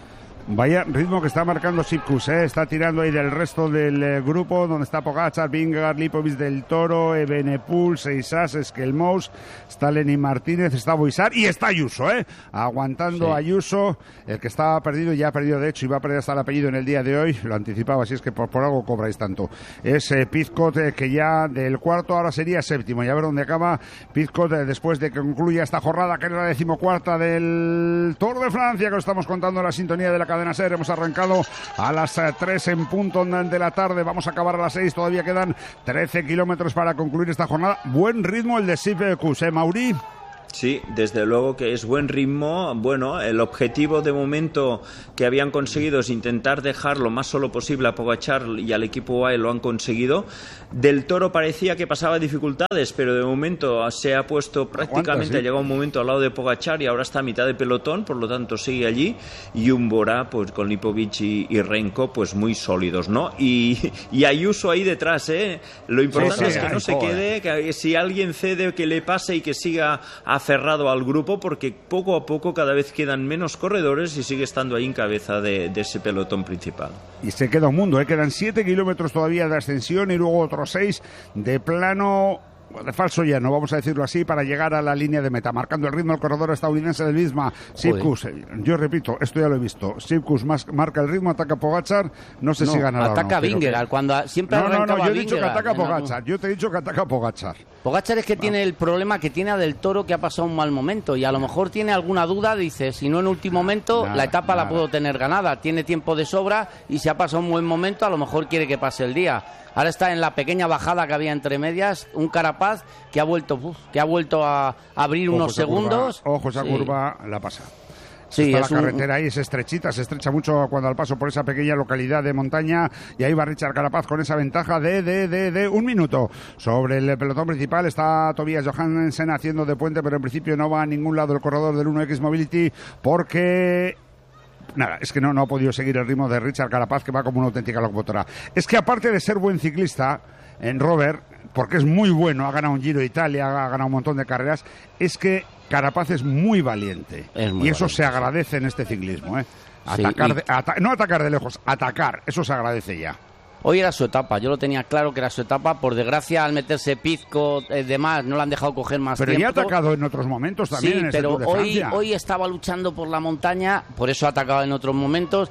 Vaya ritmo que está marcando Sipkus, está tirando ahí del resto del grupo, donde está Pogačar, Vingegaard, Lipovic, Del Toro, Evenepoel, Seisas, Skelmous, está Lenin Martínez, está Boisar y está Ayuso, aguantando Ayuso, el que estaba perdido, ya ha perdido de hecho y va a perder hasta el apellido en el día de hoy, lo anticipaba, así es que por algo cobráis tanto. Es Pizcot, que ya del cuarto ahora sería séptimo, y a ver dónde acaba Pizcot después de que concluya esta jornada, que es la 14ª del Tour de Francia, que lo estamos contando en la sintonía de la cadena SER. Hemos arrancado a las 3 en punto de la tarde, vamos a acabar a las 6, todavía quedan 13 kilómetros para concluir esta jornada. Buen ritmo el de Sipkus, Mauri. Sí, desde luego que es buen ritmo. Bueno, el objetivo de momento que habían conseguido es intentar dejar lo más solo posible a Pogačar y al equipo UAE, lo han conseguido. Del Toro parecía que pasaba dificultades, pero de momento se ha puesto prácticamente, ha llegado un momento al lado de Pogačar y ahora está a mitad de pelotón, por lo tanto sigue allí. Y un Bora, pues con Lipovic y Renko, pues muy sólidos, ¿no? Y Ayuso ahí detrás, Lo importante es que no se quede, que si alguien cede, que le pase y que siga aferrado al grupo, porque poco a poco cada vez quedan menos corredores y sigue estando ahí en cabeza de ese pelotón principal. Y se queda un mundo, quedan 7 kilómetros todavía de ascensión y luego otros 6 de plano, de falso llano, vamos a decirlo así, para llegar a la línea de meta, marcando el ritmo el corredor estadounidense del Visma, Sipkus. Yo repito, esto ya lo he visto, Sipkus marca el ritmo, ataca Pogačar, no sé si ganará ataca o no. Vingegaard, cuando siempre yo he dicho que ataca Pogačar, yo te he dicho que ataca Pogačar. Pogačar es que tiene el problema que tiene a Del Toro, que ha pasado un mal momento, y a lo mejor tiene alguna duda, dice, si no en último momento, la etapa la puedo tener ganada, tiene tiempo de sobra, y si ha pasado un buen momento, a lo mejor quiere que pase el día. Ahora está en la pequeña bajada que había entre medias, un Carapaz que ha vuelto a abrir unos segundos. Ojo, esa curva la pasa. Sí, está la carretera ahí, es estrechita, se estrecha mucho cuando al paso por esa pequeña localidad de montaña, y ahí va Richard Carapaz con esa ventaja de 1 minuto. Sobre el pelotón principal está Tobias Johansen haciendo de puente, pero en principio no va a ningún lado el corredor del 1X Mobility, porque nada, es que no ha podido seguir el ritmo de Richard Carapaz, que va como una auténtica locomotora. Es que aparte de ser buen ciclista, en Robert, porque es muy bueno, ha ganado un Giro de Italia, ha ganado un montón de carreras, es que Carapaz es muy valiente. Y eso se agradece en este ciclismo, no atacar de lejos, atacar, eso se agradece ya. Hoy era su etapa, yo lo tenía claro que era su etapa. Por desgracia, al meterse Pizcot, demás, no le han dejado coger más tiempo. Pero ya ha atacado en otros momentos también. Sí, en este pero Tour de Francia. hoy estaba luchando por la montaña, por eso ha atacado en otros momentos.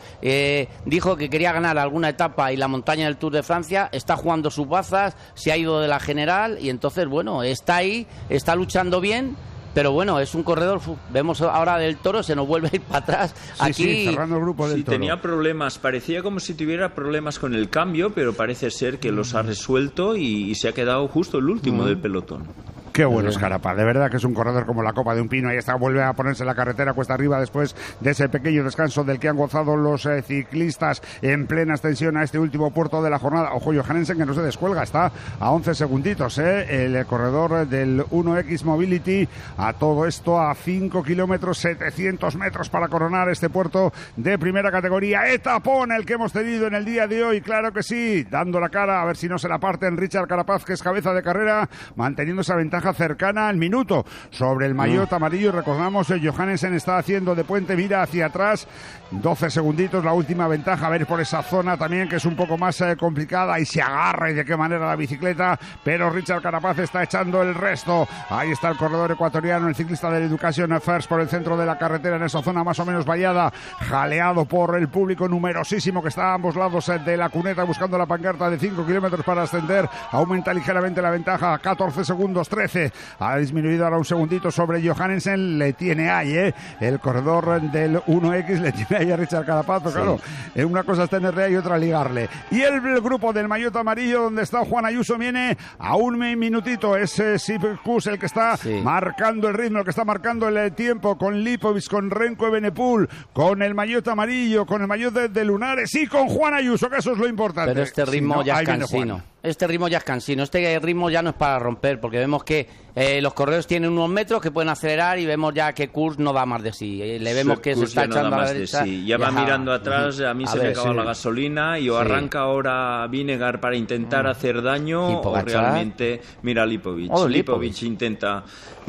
Dijo que quería ganar alguna etapa y la montaña del Tour de Francia. Está jugando sus bazas, se ha ido de la general y entonces, bueno, está ahí, está luchando bien. Pero bueno, es un corredor, vemos ahora Del Toro, se nos vuelve a ir para atrás. Sí, cerrando el grupo del Toro. Tenía problemas, parecía como si tuviera problemas con el cambio, pero parece ser que los ha resuelto y se ha quedado justo el último del pelotón. Qué bueno es Carapaz, de verdad que es un corredor como la copa de un pino. Ahí está, vuelve a ponerse la carretera cuesta arriba después de ese pequeño descanso del que han gozado los ciclistas en plena extensión a este último puerto de la jornada. Ojo, Johansen, que no se descuelga, está a 11 segunditos, el corredor del 1X Mobility. A todo esto a 5 kilómetros, 700 metros para coronar este puerto de primera categoría. Etapón el que hemos tenido en el día de hoy, claro que sí, dando la cara, a ver si no se la parten Richard Carapaz, que es cabeza de carrera, manteniendo esa ventaja cercana al minuto sobre el maillot amarillo. Recordamos, Johansen está haciendo de puente, mira hacia atrás, 12 segunditos la última ventaja. A ver por esa zona también, que es un poco más complicada, y se agarra y de qué manera la bicicleta, pero Richard Carapaz está echando el resto. Ahí está el corredor ecuatoriano, el ciclista del Education First, por el centro de la carretera, en esa zona más o menos vallada, jaleado por el público numerosísimo que está a ambos lados de la cuneta buscando la pancarta de 5 kilómetros para ascender. Aumenta ligeramente la ventaja, 14 segundos, 13. Ha disminuido ahora un segundito sobre Johansen, le tiene ahí, el corredor del 1X le tiene ahí a Richard Carapaz, sí. Claro, una cosa es tenerle ahí y otra ligarle. Y el grupo del maillot amarillo, donde está Juan Ayuso, viene a un minutito, es Sipkus el que está marcando el ritmo, el que está marcando el tiempo, con Lipovic, con Renko Evenepoel, con el maillot amarillo, con el maillot de Lunares y con Juan Ayuso, que eso es lo importante. Pero este ritmo ya es cansino. Este ritmo ya es cansino, este ritmo ya no es para romper, porque vemos que los corredores tienen unos metros que pueden acelerar y vemos ya que Kurz no da más de sí. Le vemos que se está echando a la derecha. Ya va mirando atrás, a mí se me acaba la gasolina y o arranca ahora Vinegar para intentar hacer daño o realmente mira Lipovic. Lipovic intenta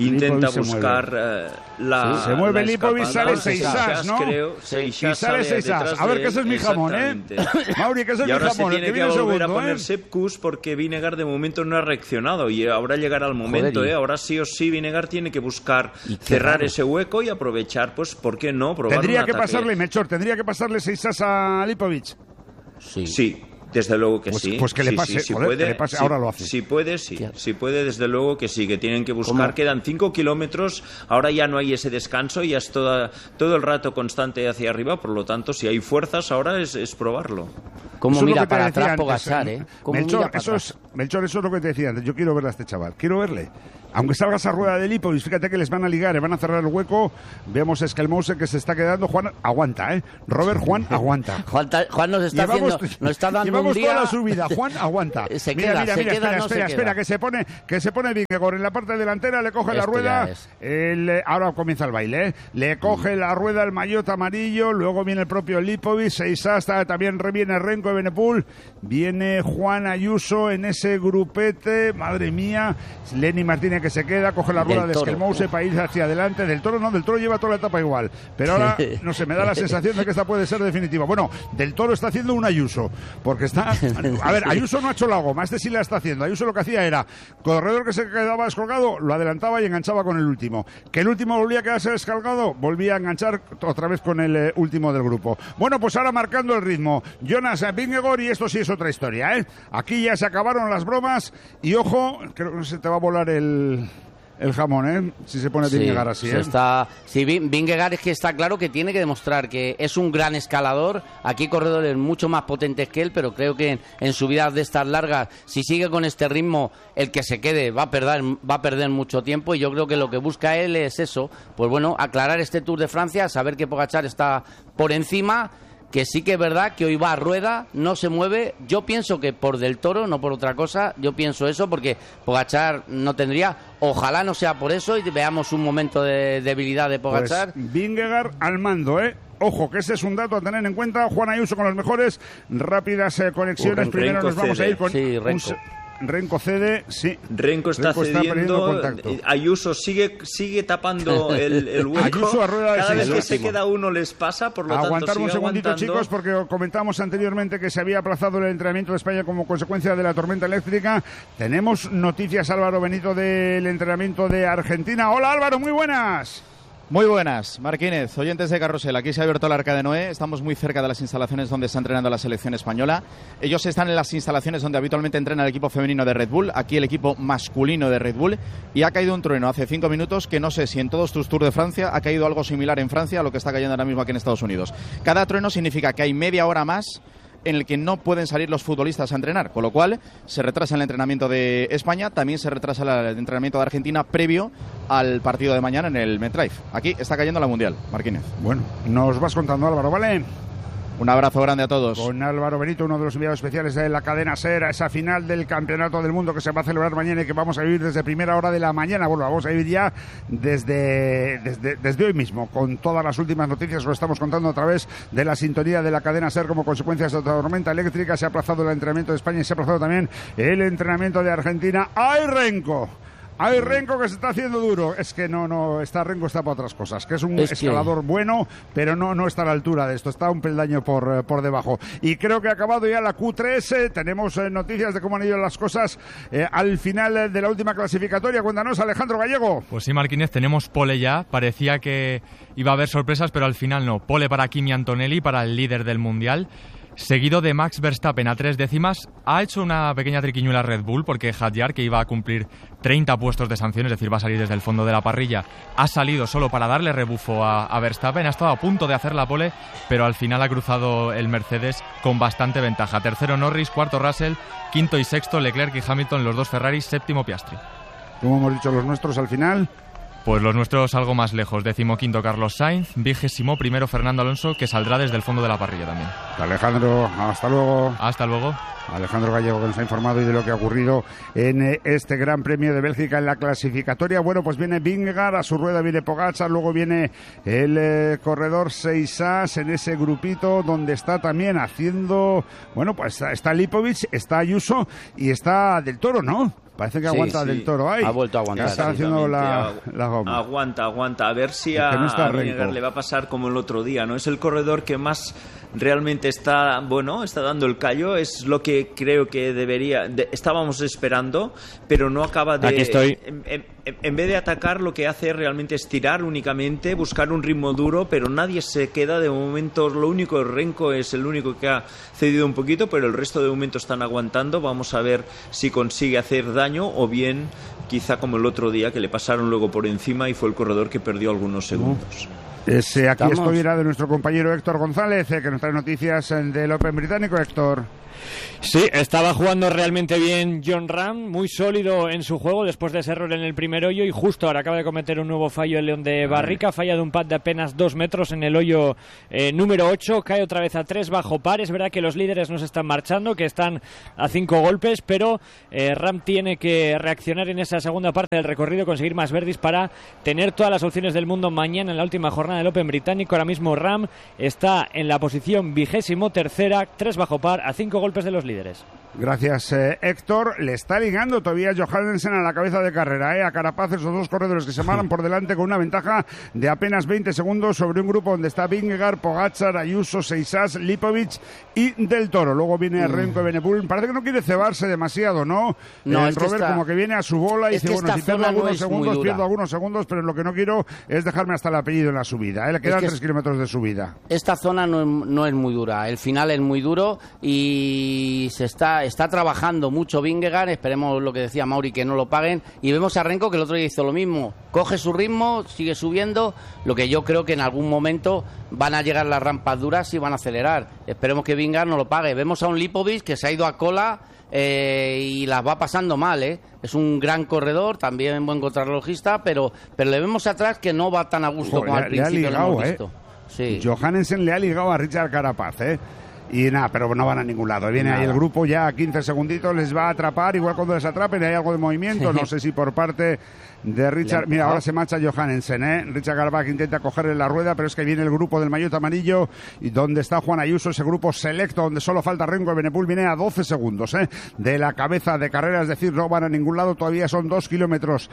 buscar la... Se mueve la Lipovic, sale Seixas, ¿no? Creo, y sale Seixas. A ver, que ese es mi jamón, ¿eh? Mauri, que ese es mi jamón. Y ahora se tiene que volver a poner Sepkus porque Vinegar de momento no ha reaccionado y ahora llegará el momento, Ahora sí o sí Vinegar tiene que buscar cerrar ese hueco y aprovechar, pues, ¿por qué no? Probar tendría que pasarle, Melchor, tendría que pasarle Seixas a Lipovic. Sí. Desde luego que sí. Pues que le pase, si joder, puede, que le pase, ahora lo hace. Si puede, desde luego que sí, que tienen que buscar. Quedan 5 kilómetros, ahora ya no hay ese descanso, ya es todo el rato constante hacia arriba, por lo tanto, si hay fuerzas, ahora es probarlo. ¿Cómo mira para atrás Pogačar, Melchor, eso es lo que te decía antes. Yo quiero ver a este chaval, quiero verle. Aunque salga esa rueda de Lipovic, fíjate que les van a ligar, le van a cerrar el hueco. Vemos a Skelmose que se está quedando. Juan aguanta, Robert, Juan aguanta. Juan nos está dando llevamos un día... toda la subida. Juan aguanta. Espera, que se pone Vingegaard en la parte delantera, le coge la rueda. Ahora comienza el baile, le coge la rueda el maillot amarillo, luego viene el propio Lipovic, Seixas, también viene Renko de Benepul, viene Juan Ayuso en ese grupete, madre mía, Lenny Martínez que se queda, coge la rueda de Skelmose para ir hacia adelante. Del Toro lleva toda la etapa igual, pero ahora no sé, me da la sensación de que esta puede ser definitiva. Bueno, Del Toro está haciendo un Ayuso, porque está, a ver, Ayuso no ha hecho la goma, este sí la está haciendo. Ayuso lo que hacía era, corredor que se quedaba descolgado, lo adelantaba y enganchaba con el último, que el último volvía a quedarse descolgado, volvía a enganchar otra vez con el último del grupo. Bueno, pues ahora marcando el ritmo, Jonas Vingegaard, y esto sí es otra historia, Aquí ya se acabaron las bromas y ojo, creo que se te va a volar el jamón, si se pone Vingegaard así, Vingegaard es que está claro que tiene que demostrar que es un gran escalador. Aquí hay corredores mucho más potentes que él, pero creo que en subidas de estas largas, si sigue con este ritmo, el que se quede va a perder mucho tiempo, y yo creo que lo que busca él es eso, pues bueno, aclarar este Tour de Francia, saber que Pogačar está por encima, que sí que es verdad que hoy va a rueda, no se mueve. Yo pienso que por Del Toro, no por otra cosa. Yo pienso eso porque Pogačar no tendría. Ojalá no sea por eso y veamos un momento de debilidad de Pogačar. Pues Vingegaard al mando, Ojo, que ese es un dato a tener en cuenta. Juan Ayuso con las mejores rápidas conexiones. Primero nos vamos a ir con Renko cede, sí. Renko está cediendo. Ayuso sigue tapando el hueco. Ayuso a rueda de Cada vez que se queda uno les pasa, por lo tanto aguantar un segundito, chicos, porque comentamos anteriormente que se había aplazado el entrenamiento de España como consecuencia de la tormenta eléctrica. Tenemos noticias, Álvaro Benito, del entrenamiento de Argentina. Hola, Álvaro, muy buenas. Muy buenas, Marquínez, oyentes de Carrusel. Aquí se ha abierto el Arca de Noé. Estamos muy cerca de las instalaciones donde está entrenando la selección española. Ellos están en las instalaciones donde habitualmente entrena el equipo femenino de Red Bull, aquí el equipo masculino de Red Bull. Y ha caído un trueno hace 5 minutos que no sé si en todos tus Tours de Francia ha caído algo similar en Francia a lo que está cayendo ahora mismo aquí en Estados Unidos. Cada trueno significa que hay media hora más en el que no pueden salir los futbolistas a entrenar, con lo cual se retrasa el entrenamiento de España, también se retrasa el entrenamiento de Argentina previo al partido de mañana en el MetLife. Aquí está cayendo la Mundial, Marquínez. Bueno, nos vas contando, Álvaro, ¿vale? Un abrazo grande a todos. Con Álvaro Benito, uno de los enviados especiales de la cadena SER, a esa final del Campeonato del Mundo que se va a celebrar mañana y que vamos a vivir desde primera hora de la mañana. Bueno, vamos a vivir ya desde hoy mismo, con todas las últimas noticias. Lo estamos contando a través de la sintonía de la cadena SER como consecuencia de esta tormenta eléctrica. Se ha aplazado el entrenamiento de España y se ha aplazado también el entrenamiento de Argentina. ¡Ay, Renko! Hay Renko que se está haciendo duro. Es que no, Renko está para otras cosas. Que es un escalador bueno, pero no está a la altura de esto. Está un peldaño por debajo. Y creo que ha acabado ya la Q3. Tenemos noticias de cómo han ido las cosas al final de la última clasificatoria. Cuéntanos, Alejandro Gallego. Pues sí, Marquínez, tenemos pole ya. Parecía que iba a haber sorpresas, pero al final no. Pole para Kimi Antonelli, para el líder del Mundial. Seguido de Max Verstappen a 3 décimas. Ha hecho una pequeña triquiñuela Red Bull porque Hadjar, que iba a cumplir 30 puestos de sanción, es decir, va a salir desde el fondo de la parrilla, ha salido solo para darle rebufo a Verstappen. Ha estado a punto de hacer la pole, pero al final ha cruzado el Mercedes con bastante ventaja. Tercero Norris, cuarto Russell, quinto y sexto Leclerc y Hamilton, los dos Ferraris, séptimo Piastri. Como hemos dicho los nuestros al final. Pues los nuestros algo más lejos. 15º Carlos Sainz, 21º Fernando Alonso, que saldrá desde el fondo de la parrilla también. Alejandro, hasta luego. Hasta luego. Alejandro Gallego, que nos ha informado y de lo que ha ocurrido en este Gran Premio de Bélgica en la clasificatoria. Bueno, pues viene Vingegaard, a su rueda viene Pogačar, luego viene el corredor Seixas en ese grupito donde está también haciendo, bueno, pues está Lipovic, está Ayuso y está Del Toro, ¿no? Parece que aguanta Del Toro ahí. Ha vuelto a aguantar. Está haciendo la goma. Aguanta. A ver si a Vingegaard le va a pasar como el otro día, ¿no? Es el corredor que más realmente está dando el callo. Es lo que creo que estábamos esperando, pero no acaba de... Aquí estoy. En vez de atacar, lo que hace realmente es tirar únicamente, buscar un ritmo duro, pero nadie se queda de momento. Lo único, Renko es el único que ha cedido un poquito, pero el resto de momento están aguantando. Vamos a ver si consigue hacer daño o bien quizá como el otro día que le pasaron luego por encima y fue el corredor que perdió algunos segundos. Aquí estoy de nuestro compañero Héctor González, que nos trae noticias del Open británico. Héctor. Sí, estaba jugando realmente bien Jon Rahm, muy sólido en su juego después de ese error en el primer hoyo y justo ahora acaba de cometer un nuevo fallo el León de Barrica, falla de un pad de apenas 2 metros en el hoyo número 8, cae otra vez a 3 bajo par. Es verdad que los líderes no se están marchando, que están a 5 golpes, pero Rahm tiene que reaccionar en esa segunda parte del recorrido, conseguir más birdies para tener todas las opciones del mundo mañana en la última jornada del Open británico. Ahora mismo Rahm está en la posición 23ª, 3 bajo par, a 5 golpes de los líderes. Gracias, Héctor. Le está ligando todavía Johansen a la cabeza de carrera, a Carapaz, esos dos corredores que se marcan por delante con una ventaja de apenas 20 segundos sobre un grupo donde está Vingegaard, Pogačar, Ayuso, Seixas, Lipovic y Del Toro. Luego viene Renko y Evenepoel. Parece que no quiere cebarse demasiado, ¿no? No, Robert como que viene a su bola y dice, bueno, si pierdo algunos segundos, pero lo que no quiero es dejarme hasta el apellido en la subida. Le quedan 3 kilómetros de subida. Esta zona no es muy dura. El final es muy duro y se está trabajando mucho Vingegaard. Esperemos lo que decía Mauri, que no lo paguen. Y vemos a Renko, que el otro día hizo lo mismo. Coge su ritmo, sigue subiendo. Lo que yo creo que en algún momento van a llegar las rampas duras y van a acelerar. Esperemos que Vingegaard no lo pague. Vemos a un Lipovic que se ha ido a cola y las va pasando mal, Es un gran corredor, también buen contrarrelojista, pero le vemos atrás que no va tan a gusto como al principio lo hemos visto. Sí. Johansen le ha ligado a Richard Carapaz, Y nada, pero no van a ningún lado. Viene ahí el grupo ya a 15 segunditos, les va a atrapar. Igual cuando les atrapen hay algo de movimiento. No sé si por parte de Richard. Mira, ahora se marcha Johansen, Richard Carapaz intenta cogerle la rueda, pero es que viene el grupo del maillot amarillo y donde está Juan Ayuso, ese grupo selecto donde solo falta Renko Evenepoel, viene a 12 segundos de la cabeza de carrera, es decir, no van a ningún lado. Todavía son 2 kilómetros,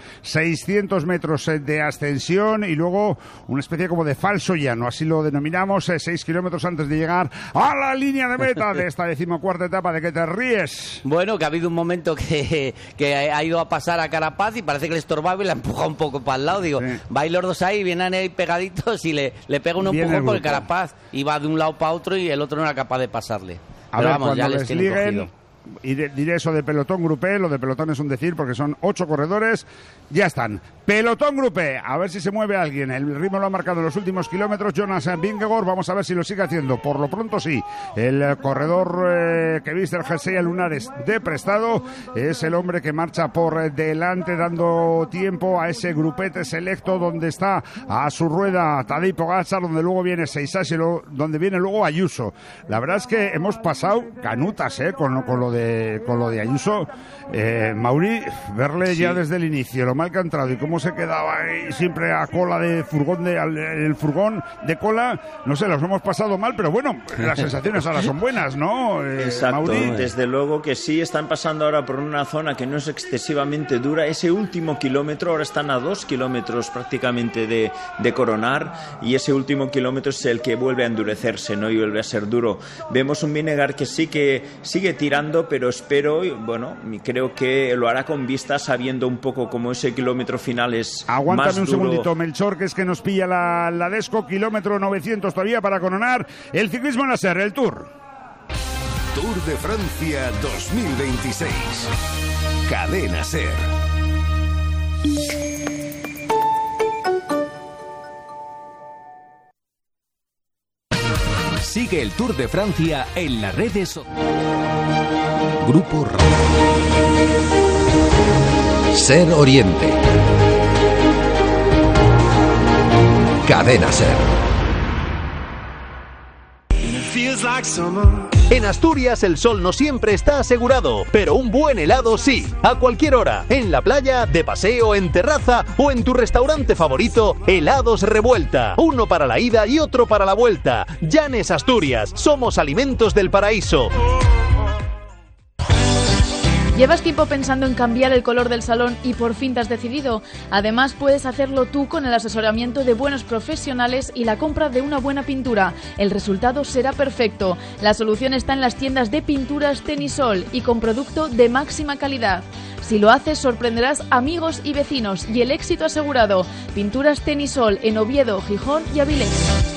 600 metros de ascensión y luego una especie como de falso llano, así lo denominamos, 6 kilómetros antes de llegar a la línea de meta de esta 14ª etapa. ¿De qué te ríes? Bueno, que ha habido un momento que ha ido a pasar a Carapaz y parece que le estorbaba y la empuja un poco para el lado. Digo, vais los dos ahí, vienen ahí pegaditos y le pega un empujón por el Carapaz y va de un lado para otro y el otro no era capaz de pasarle. Pero vamos, ya les tienen cogido. Y diré eso de pelotón grupé, lo de pelotón es un decir porque son 8 corredores, ya están. Pelotón grupé, a ver si se mueve alguien. El ritmo lo ha marcado en los últimos kilómetros Jonas Vingegaard, vamos a ver si lo sigue haciendo. Por lo pronto sí, el corredor que viste el jersey lunares de prestado es el hombre que marcha por delante, dando tiempo a ese grupete selecto donde está a su rueda Tadej Pogačar, donde luego viene Seixas y donde viene luego Ayuso. La verdad es que hemos pasado canutas con lo de Ayuso. Mauri, verle ya desde el inicio, lo mal que ha entrado y cómo se quedaba ahí siempre a cola de furgón, el furgón de cola, no sé, los hemos pasado mal, pero bueno, las sensaciones ahora son buenas, ¿no? Exacto, Mauri. Desde luego que sí, están pasando ahora por una zona que no es excesivamente dura. Ese último kilómetro, ahora están a 2 kilómetros prácticamente de coronar, y ese último kilómetro es el que vuelve a endurecerse, ¿no? Y vuelve a ser duro. Vemos un Vingegaard que sí que sigue tirando, pero espero, bueno, creo que lo hará con vista, sabiendo un poco cómo ese kilómetro final es Aguántame más un duro. segundito, Melchor, que es que nos pilla la Desco, kilómetro 900 todavía para coronar el ciclismo en la SER, el Tour. Tour de Francia 2026. Cadena SER. Sigue el Tour de Francia en las redes sociales. Grupo Radio. SER Oriente. Cadena SER. En Asturias el sol no siempre está asegurado, pero un buen helado sí, a cualquier hora, en la playa, de paseo, en terraza o en tu restaurante favorito, Helados Revuelta. Uno para la ida y otro para la vuelta. Llanes Asturias, somos alimentos del paraíso. ¿Llevas tiempo pensando en cambiar el color del salón y por fin te has decidido? Además, puedes hacerlo tú con el asesoramiento de buenos profesionales y la compra de una buena pintura. El resultado será perfecto. La solución está en las tiendas de pinturas Tenisol y con producto de máxima calidad. Si lo haces, sorprenderás amigos y vecinos y el éxito asegurado. Pinturas Tenisol en Oviedo, Gijón y Avilés.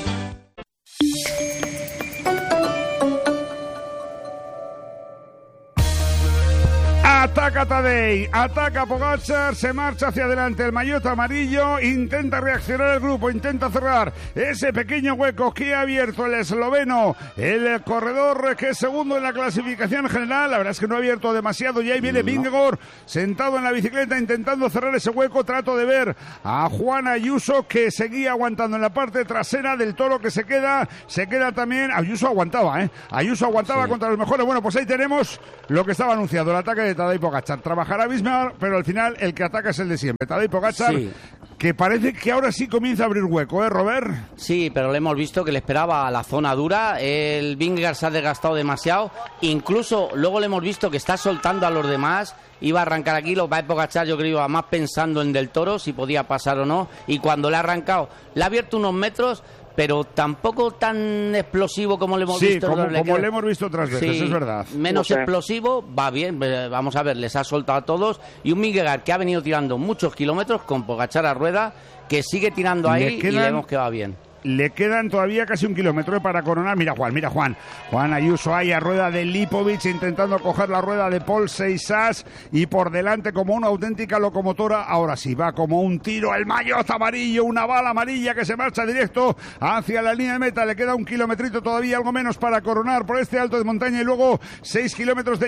Ataca Tadej, ataca Pogačar, se marcha hacia adelante el maillot amarillo, intenta reaccionar el grupo, intenta cerrar ese pequeño hueco que ha abierto el esloveno, el corredor que es segundo en la clasificación general. La verdad es que no ha abierto demasiado y ahí viene Vingegaard sentado en la bicicleta intentando cerrar ese hueco. Trato de ver a Juan Ayuso que seguía aguantando en la parte trasera del Toro, que se queda también. Ayuso aguantaba, sí, contra los mejores. Bueno, pues ahí tenemos lo que estaba anunciado, el ataque de Tadej Pogačar. Trabajará Bismarck, pero al final el que ataca es el de siempre. Tadej Pogačar, sí, que parece que ahora sí comienza a abrir hueco, Robert? Sí, pero le hemos visto que le esperaba la zona dura. El Vingegaard se ha desgastado demasiado. Incluso luego le hemos visto que está soltando a los demás. Iba a arrancar aquí, lo va a Pogačar, yo creo que iba más pensando en Del Toro, si podía pasar o no. Y cuando le ha arrancado, le ha abierto unos metros, pero tampoco tan explosivo como le hemos visto. Sí, como le hemos visto otras veces, sí, es verdad. Menos explosivo, va bien, vamos a ver, les ha soltado a todos. Y un Vingegaard que ha venido tirando muchos kilómetros con Pogačar a rueda, que sigue tirando ahí y vemos que va bien. Le quedan todavía casi un kilómetro para coronar. Mira Juan Ayuso ahí a rueda de Lipovic intentando coger la rueda de Paul Seixas y por delante como una auténtica locomotora. Ahora sí va como un tiro el maillot amarillo, una bala amarilla que se marcha directo hacia la línea de meta. Le queda un kilometrito todavía, algo menos, para coronar por este alto de montaña y luego 6 kilómetros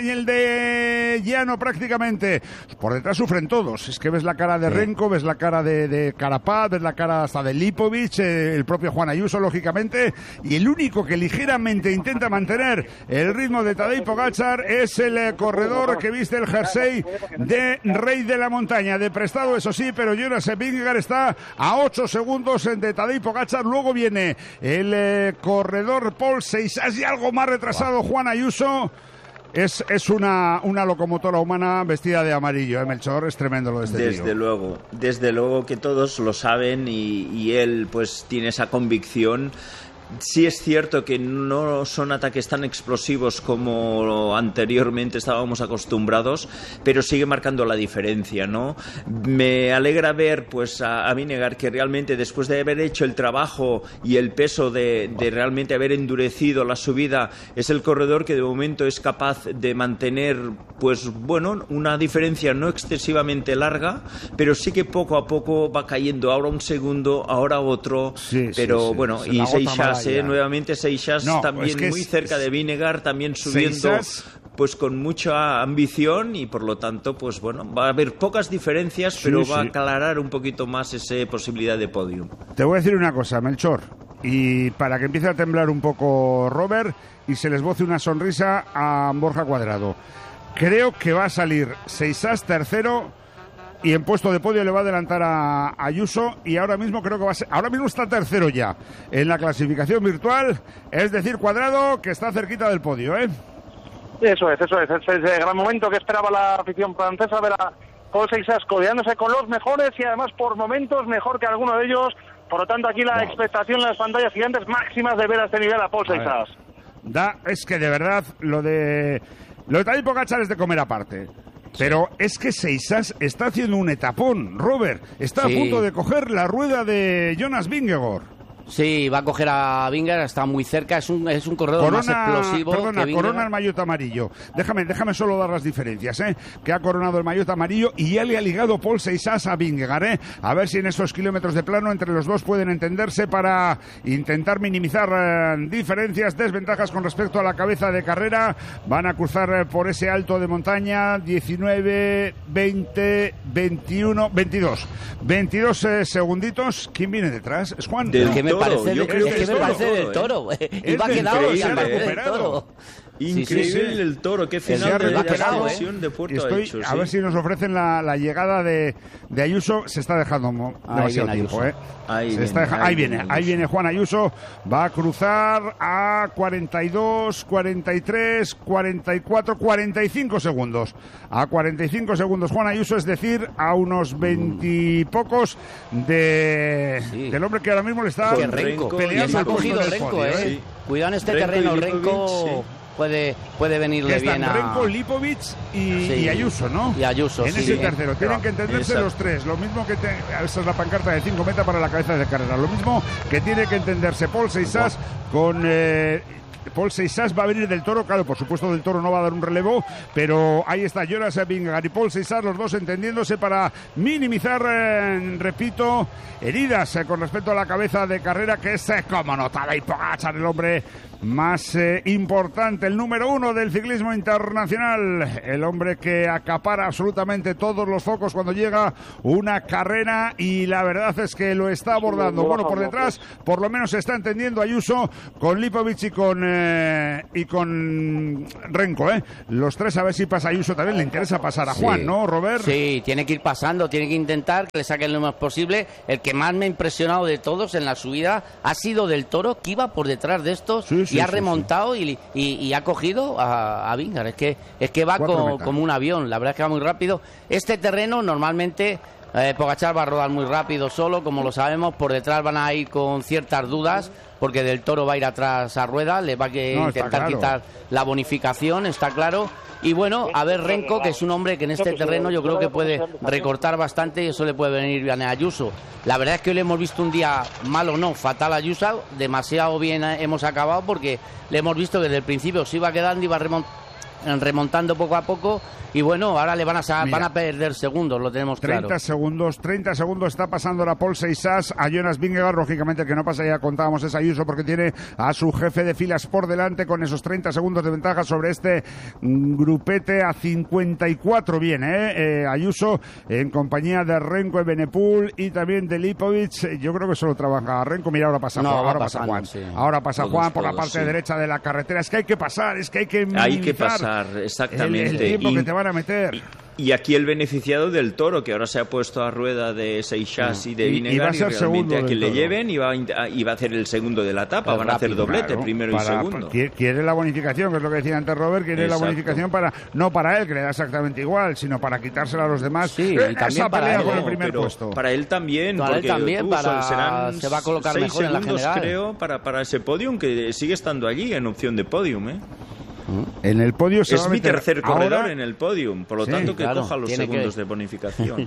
de llano prácticamente. Por detrás sufren todos. Es que ves la cara de Renko, ves la cara de Carapaz, ves la cara hasta de Lipovic, el propio Juan Ayuso, lógicamente, y el único que ligeramente intenta mantener el ritmo de Tadej Pogačar es el corredor que viste el jersey de Rey de la Montaña, de prestado, eso sí, pero Jonas Vingegaard está a 8 segundos de Tadej Pogačar. Luego viene el corredor Paul Seixas y algo más retrasado Juan Ayuso. Es una locomotora humana vestida de amarillo, Melchor, es tremendo lo de este tío. Desde luego que todos lo saben y él pues tiene esa convicción. Sí es cierto que no son ataques tan explosivos como anteriormente estábamos acostumbrados, pero sigue marcando la diferencia, ¿no? Me alegra ver pues a Vingegaard que realmente después de haber hecho el trabajo y el peso de realmente haber endurecido la subida, es el corredor que de momento es capaz de mantener pues bueno, una diferencia no excesivamente larga, pero sí que poco a poco va cayendo, ahora un segundo, ahora otro, pero bueno, y Seixas nuevamente Seixas también pues muy cerca de Vingegaard, también subiendo Seixas, pues con mucha ambición y por lo tanto pues bueno, va a haber pocas diferencias, pero va a aclarar un poquito más esa posibilidad de podio. Te voy a decir una cosa, Melchor, y para que empiece a temblar un poco Robert y se les boce una sonrisa a Borja Cuadrado, creo que va a salir Seixas tercero y en puesto de podio le va a adelantar a Ayuso y ahora mismo creo que va a ser, ahora mismo está tercero ya en la clasificación virtual, es decir, Cuadrado, que está cerquita del podio, Eso es el gran momento que esperaba la afición francesa, ver a Paul Seixas codeándose con los mejores y además por momentos mejor que alguno de ellos, por lo tanto aquí la expectación en las pantallas gigantes máximas de ver a este nivel a Paul Seixas. Es que de verdad lo de Tadej Pogačar es de comer aparte. Pero es que Seixas está haciendo un etapón, Robert. Está a punto de coger la rueda de Jonas Vingegaard. Sí, va a coger a Vingegaard, está muy cerca, es un corredor más explosivo. Corona el maillot amarillo. Déjame solo dar las diferencias, que ha coronado el maillot amarillo y ya le ha ligado Paul Seixas a Vingegaard, a ver si en esos kilómetros de plano entre los dos pueden entenderse para intentar minimizar diferencias, desventajas con respecto a la cabeza de carrera. Van a cruzar por ese alto de montaña, 19, 20, 21, 22 segunditos. ¿Quién viene detrás? ¿Es Juan? Me parece del Toro. Y va quedado y del Toro. Increíble el Toro, qué final de la sesión de Puerto ha hecho. A ver si nos ofrecen la llegada de Ayuso. Se está dejando demasiado tiempo. Ahí viene Juan Ayuso. Va a cruzar a 42, 43, 44, 45 segundos. A 45 segundos Juan Ayuso, es decir, a unos 20 y pocos del hombre que ahora mismo le está peleando. Se ha cogido Renko, Cuidado en este terreno, Renko. Puede venirle bien a Renko, Lipovic y Ayuso, ¿no? Y Ayuso, en ese tercero. Tienen que entenderse los tres. Lo mismo que esa es la pancarta de 5 metas para la cabeza de carrera. Lo mismo que tiene que entenderse Paul Seixas con Paul Seixas. Va a venir del Toro, claro, por supuesto del Toro no va a dar un relevo, pero ahí está Jonas Vingegaard y Paul Seixas, los dos entendiéndose para minimizar, repito, heridas con respecto a la cabeza de carrera, que es, como no, Tadej Pogačar, el hombre más importante, el número 1 del ciclismo internacional, el hombre que acapara absolutamente todos los focos cuando llega una carrera, y la verdad es que lo está abordando. Bueno, por detrás por lo menos se está entendiendo Ayuso con Lipovic y con Renko, los tres, a ver si pasa Ayuso. También le interesa pasar a Juan, ¿no, Robert? Sí, tiene que ir pasando, tiene que intentar que le saquen lo más posible. El que más me ha impresionado de todos en la subida ha sido del Toro, que iba por detrás de estos y ha remontado y ha cogido a Vingegaard. Es que va como un avión, la verdad es que va muy rápido. Este terreno normalmente Pogačar va a rodar muy rápido solo, como lo sabemos. Por detrás van a ir con ciertas dudas, porque del Toro va a ir atrás a rueda, le va a intentar quitar la bonificación, está claro. Y bueno, a ver Renko, que es un hombre que en este terreno yo creo que puede recortar bastante, y eso le puede venir bien a Ayuso. La verdad es que hoy le hemos visto un día malo, no, fatal a Ayuso, demasiado bien hemos acabado, porque le hemos visto que desde el principio se iba quedando, iba remontando poco a poco, y bueno, ahora le van a perder segundos, lo tenemos claro. 30 segundos está pasando la Paul Seixas a Jonas Vingegaard. Lógicamente que no pasa, ya contábamos, es Ayuso, porque tiene a su jefe de filas por delante con esos 30 segundos de ventaja sobre este grupete. A 54 viene Ayuso en compañía de Renko, Evenepoel y también de Lipovic. Yo creo que solo trabaja Renko. Mira, ahora pasa Juan. Ahora pasa Juan por la parte derecha de la carretera. Es que hay que pasar, es que hay que pasar, exactamente. El tiempo que te van a meter. Y aquí el beneficiado del Toro, que ahora se ha puesto a rueda de Seixas y de Vingegaard, y realmente a quien le lleven y va a hacer el segundo de la etapa, van a hacer doblete, primero y segundo. Quiere la bonificación, que es lo que decía antes Robert, quiere la bonificación no para él, que le da exactamente igual, sino para quitársela a los demás. Sí, y también para él, con el primer puesto. Para él también, porque serán se va a colocar 6 mejor segundos, en la general, creo, para ese podium, que sigue estando allí en opción de podium, En el podio es mi tercer corredor en el podium, por lo tanto que coja los segundos de bonificación.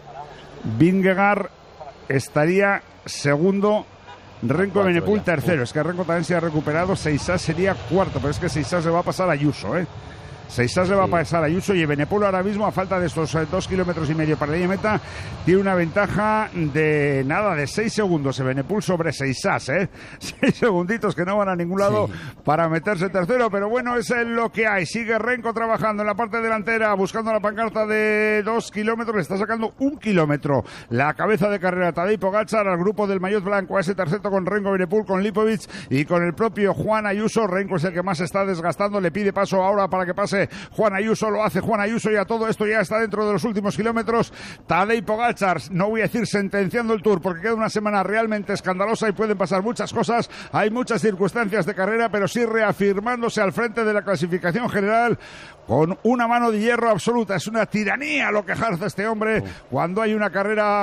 Vingegaard estaría segundo, Renko, Evenepoel tercero. Es que Renko también se ha recuperado, Seixas sería cuarto, pero es que Seixas le va a pasar a Ayuso, Seixas le va a pasar a Ayuso, y Evenepoel ahora mismo, a falta de estos 2,5 kilómetros para la línea meta, tiene una ventaja de 6 segundos Evenepoel sobre Seixas, 6 segunditos que no van a ningún lado para meterse tercero, pero bueno, es lo que hay. Sigue Renko trabajando en la parte delantera, buscando la pancarta de 2 kilómetros, le está sacando 1 kilómetro la cabeza de carrera Tadej Pogačar al grupo del maillot blanco, a ese tercero con Renko, Evenepoel, con Lipovic y con el propio Juan Ayuso. Renko es el que más se está desgastando, le pide paso ahora para que pase Juan Ayuso, lo hace Juan Ayuso, y a todo esto ya está dentro de los últimos kilómetros Tadej Pogačar, no voy a decir sentenciando el Tour, porque queda una semana realmente escandalosa y pueden pasar muchas cosas, hay muchas circunstancias de carrera, pero sí reafirmándose al frente de la clasificación general con una mano de hierro absoluta. Es una tiranía lo que ejerce este hombre cuando hay una carrera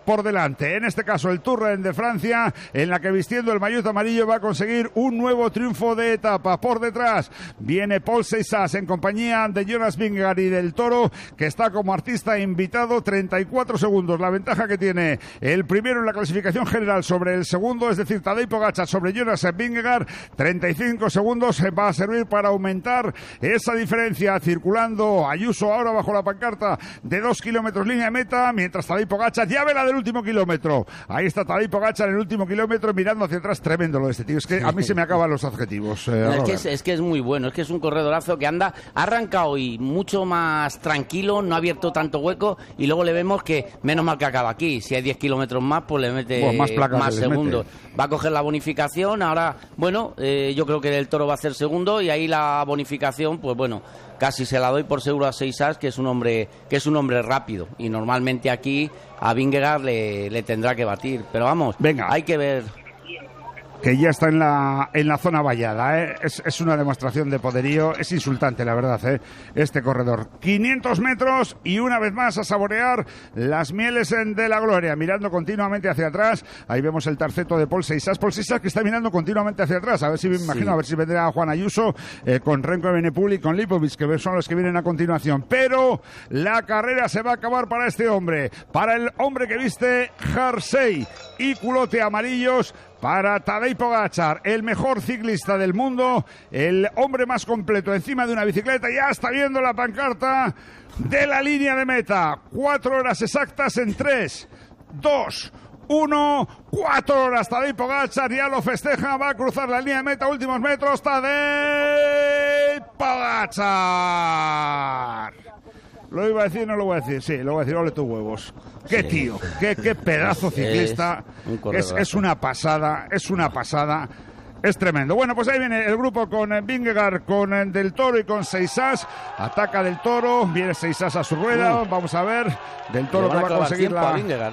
por delante. En este caso el Tour de Francia, en la que vistiendo el maillot amarillo va a conseguir un nuevo triunfo de etapa. Por detrás viene Paul Seixas en compañía de Jonas Vingegaard y del Toro, que está como artista invitado. 34 segundos la ventaja que tiene el primero en la clasificación general sobre el segundo, es decir, Tadej Pogačar sobre Jonas Vingegaard. 35 segundos va a servir para aumentar esa diferencia, circulando Ayuso ahora bajo la pancarta de 2 kilómetros línea de meta, mientras Tadej Pogačar ya ve la del último kilómetro. Ahí está Tadej Pogačar en el último kilómetro mirando hacia atrás. Tremendo lo de este tío, es que a mí se me acaban los adjetivos. Es que es muy bueno, es que es un corredorazo que ha arrancado hoy mucho más tranquilo, no ha abierto tanto hueco, y luego le vemos que menos mal que acaba aquí. Si hay 10 kilómetros más, pues le mete más segundos. Va a coger la bonificación. Ahora, bueno, yo creo que el Toro va a hacer segundo, y ahí la bonificación, pues bueno, casi se la doy por seguro a Seixas, que es un hombre rápido, y normalmente aquí a Vingegaard le tendrá que batir. Pero vamos, venga, hay que ver. Que ya está en la zona vallada, ¿eh? Es una demostración de poderío, es insultante la verdad, ¿eh? Este corredor. 500 metros y una vez más a saborear las mieles de la gloria, mirando continuamente hacia atrás. Ahí vemos el terceto de Paul Seixas que está mirando continuamente hacia atrás, a ver si a ver si vendrá Juan Ayuso con Renko Evenepoel y con Lipovic, que son los que vienen a continuación. Pero la carrera se va a acabar para este hombre, para el hombre que viste jersey y culote amarillos, para Tadej Pogačar, el mejor ciclista del mundo, el hombre más completo encima de una bicicleta. Ya está viendo la pancarta de la línea de meta. 4 horas exactas en 3, 2, 1, 4 horas. Tadej Pogačar ya lo festeja, va a cruzar la línea de meta, últimos metros. Tadej Pogačar. ¿Lo iba a decir? No lo voy a decir. Sí, lo voy a decir. Ole tus huevos. Qué tío, qué pedazo ciclista. Es una pasada, es tremendo. Bueno, pues ahí viene el grupo con Vingegaard, con Del Toro y con Seixas. Ataca Del Toro, viene Seixas a su rueda. Vamos a ver, Del Toro que va a conseguir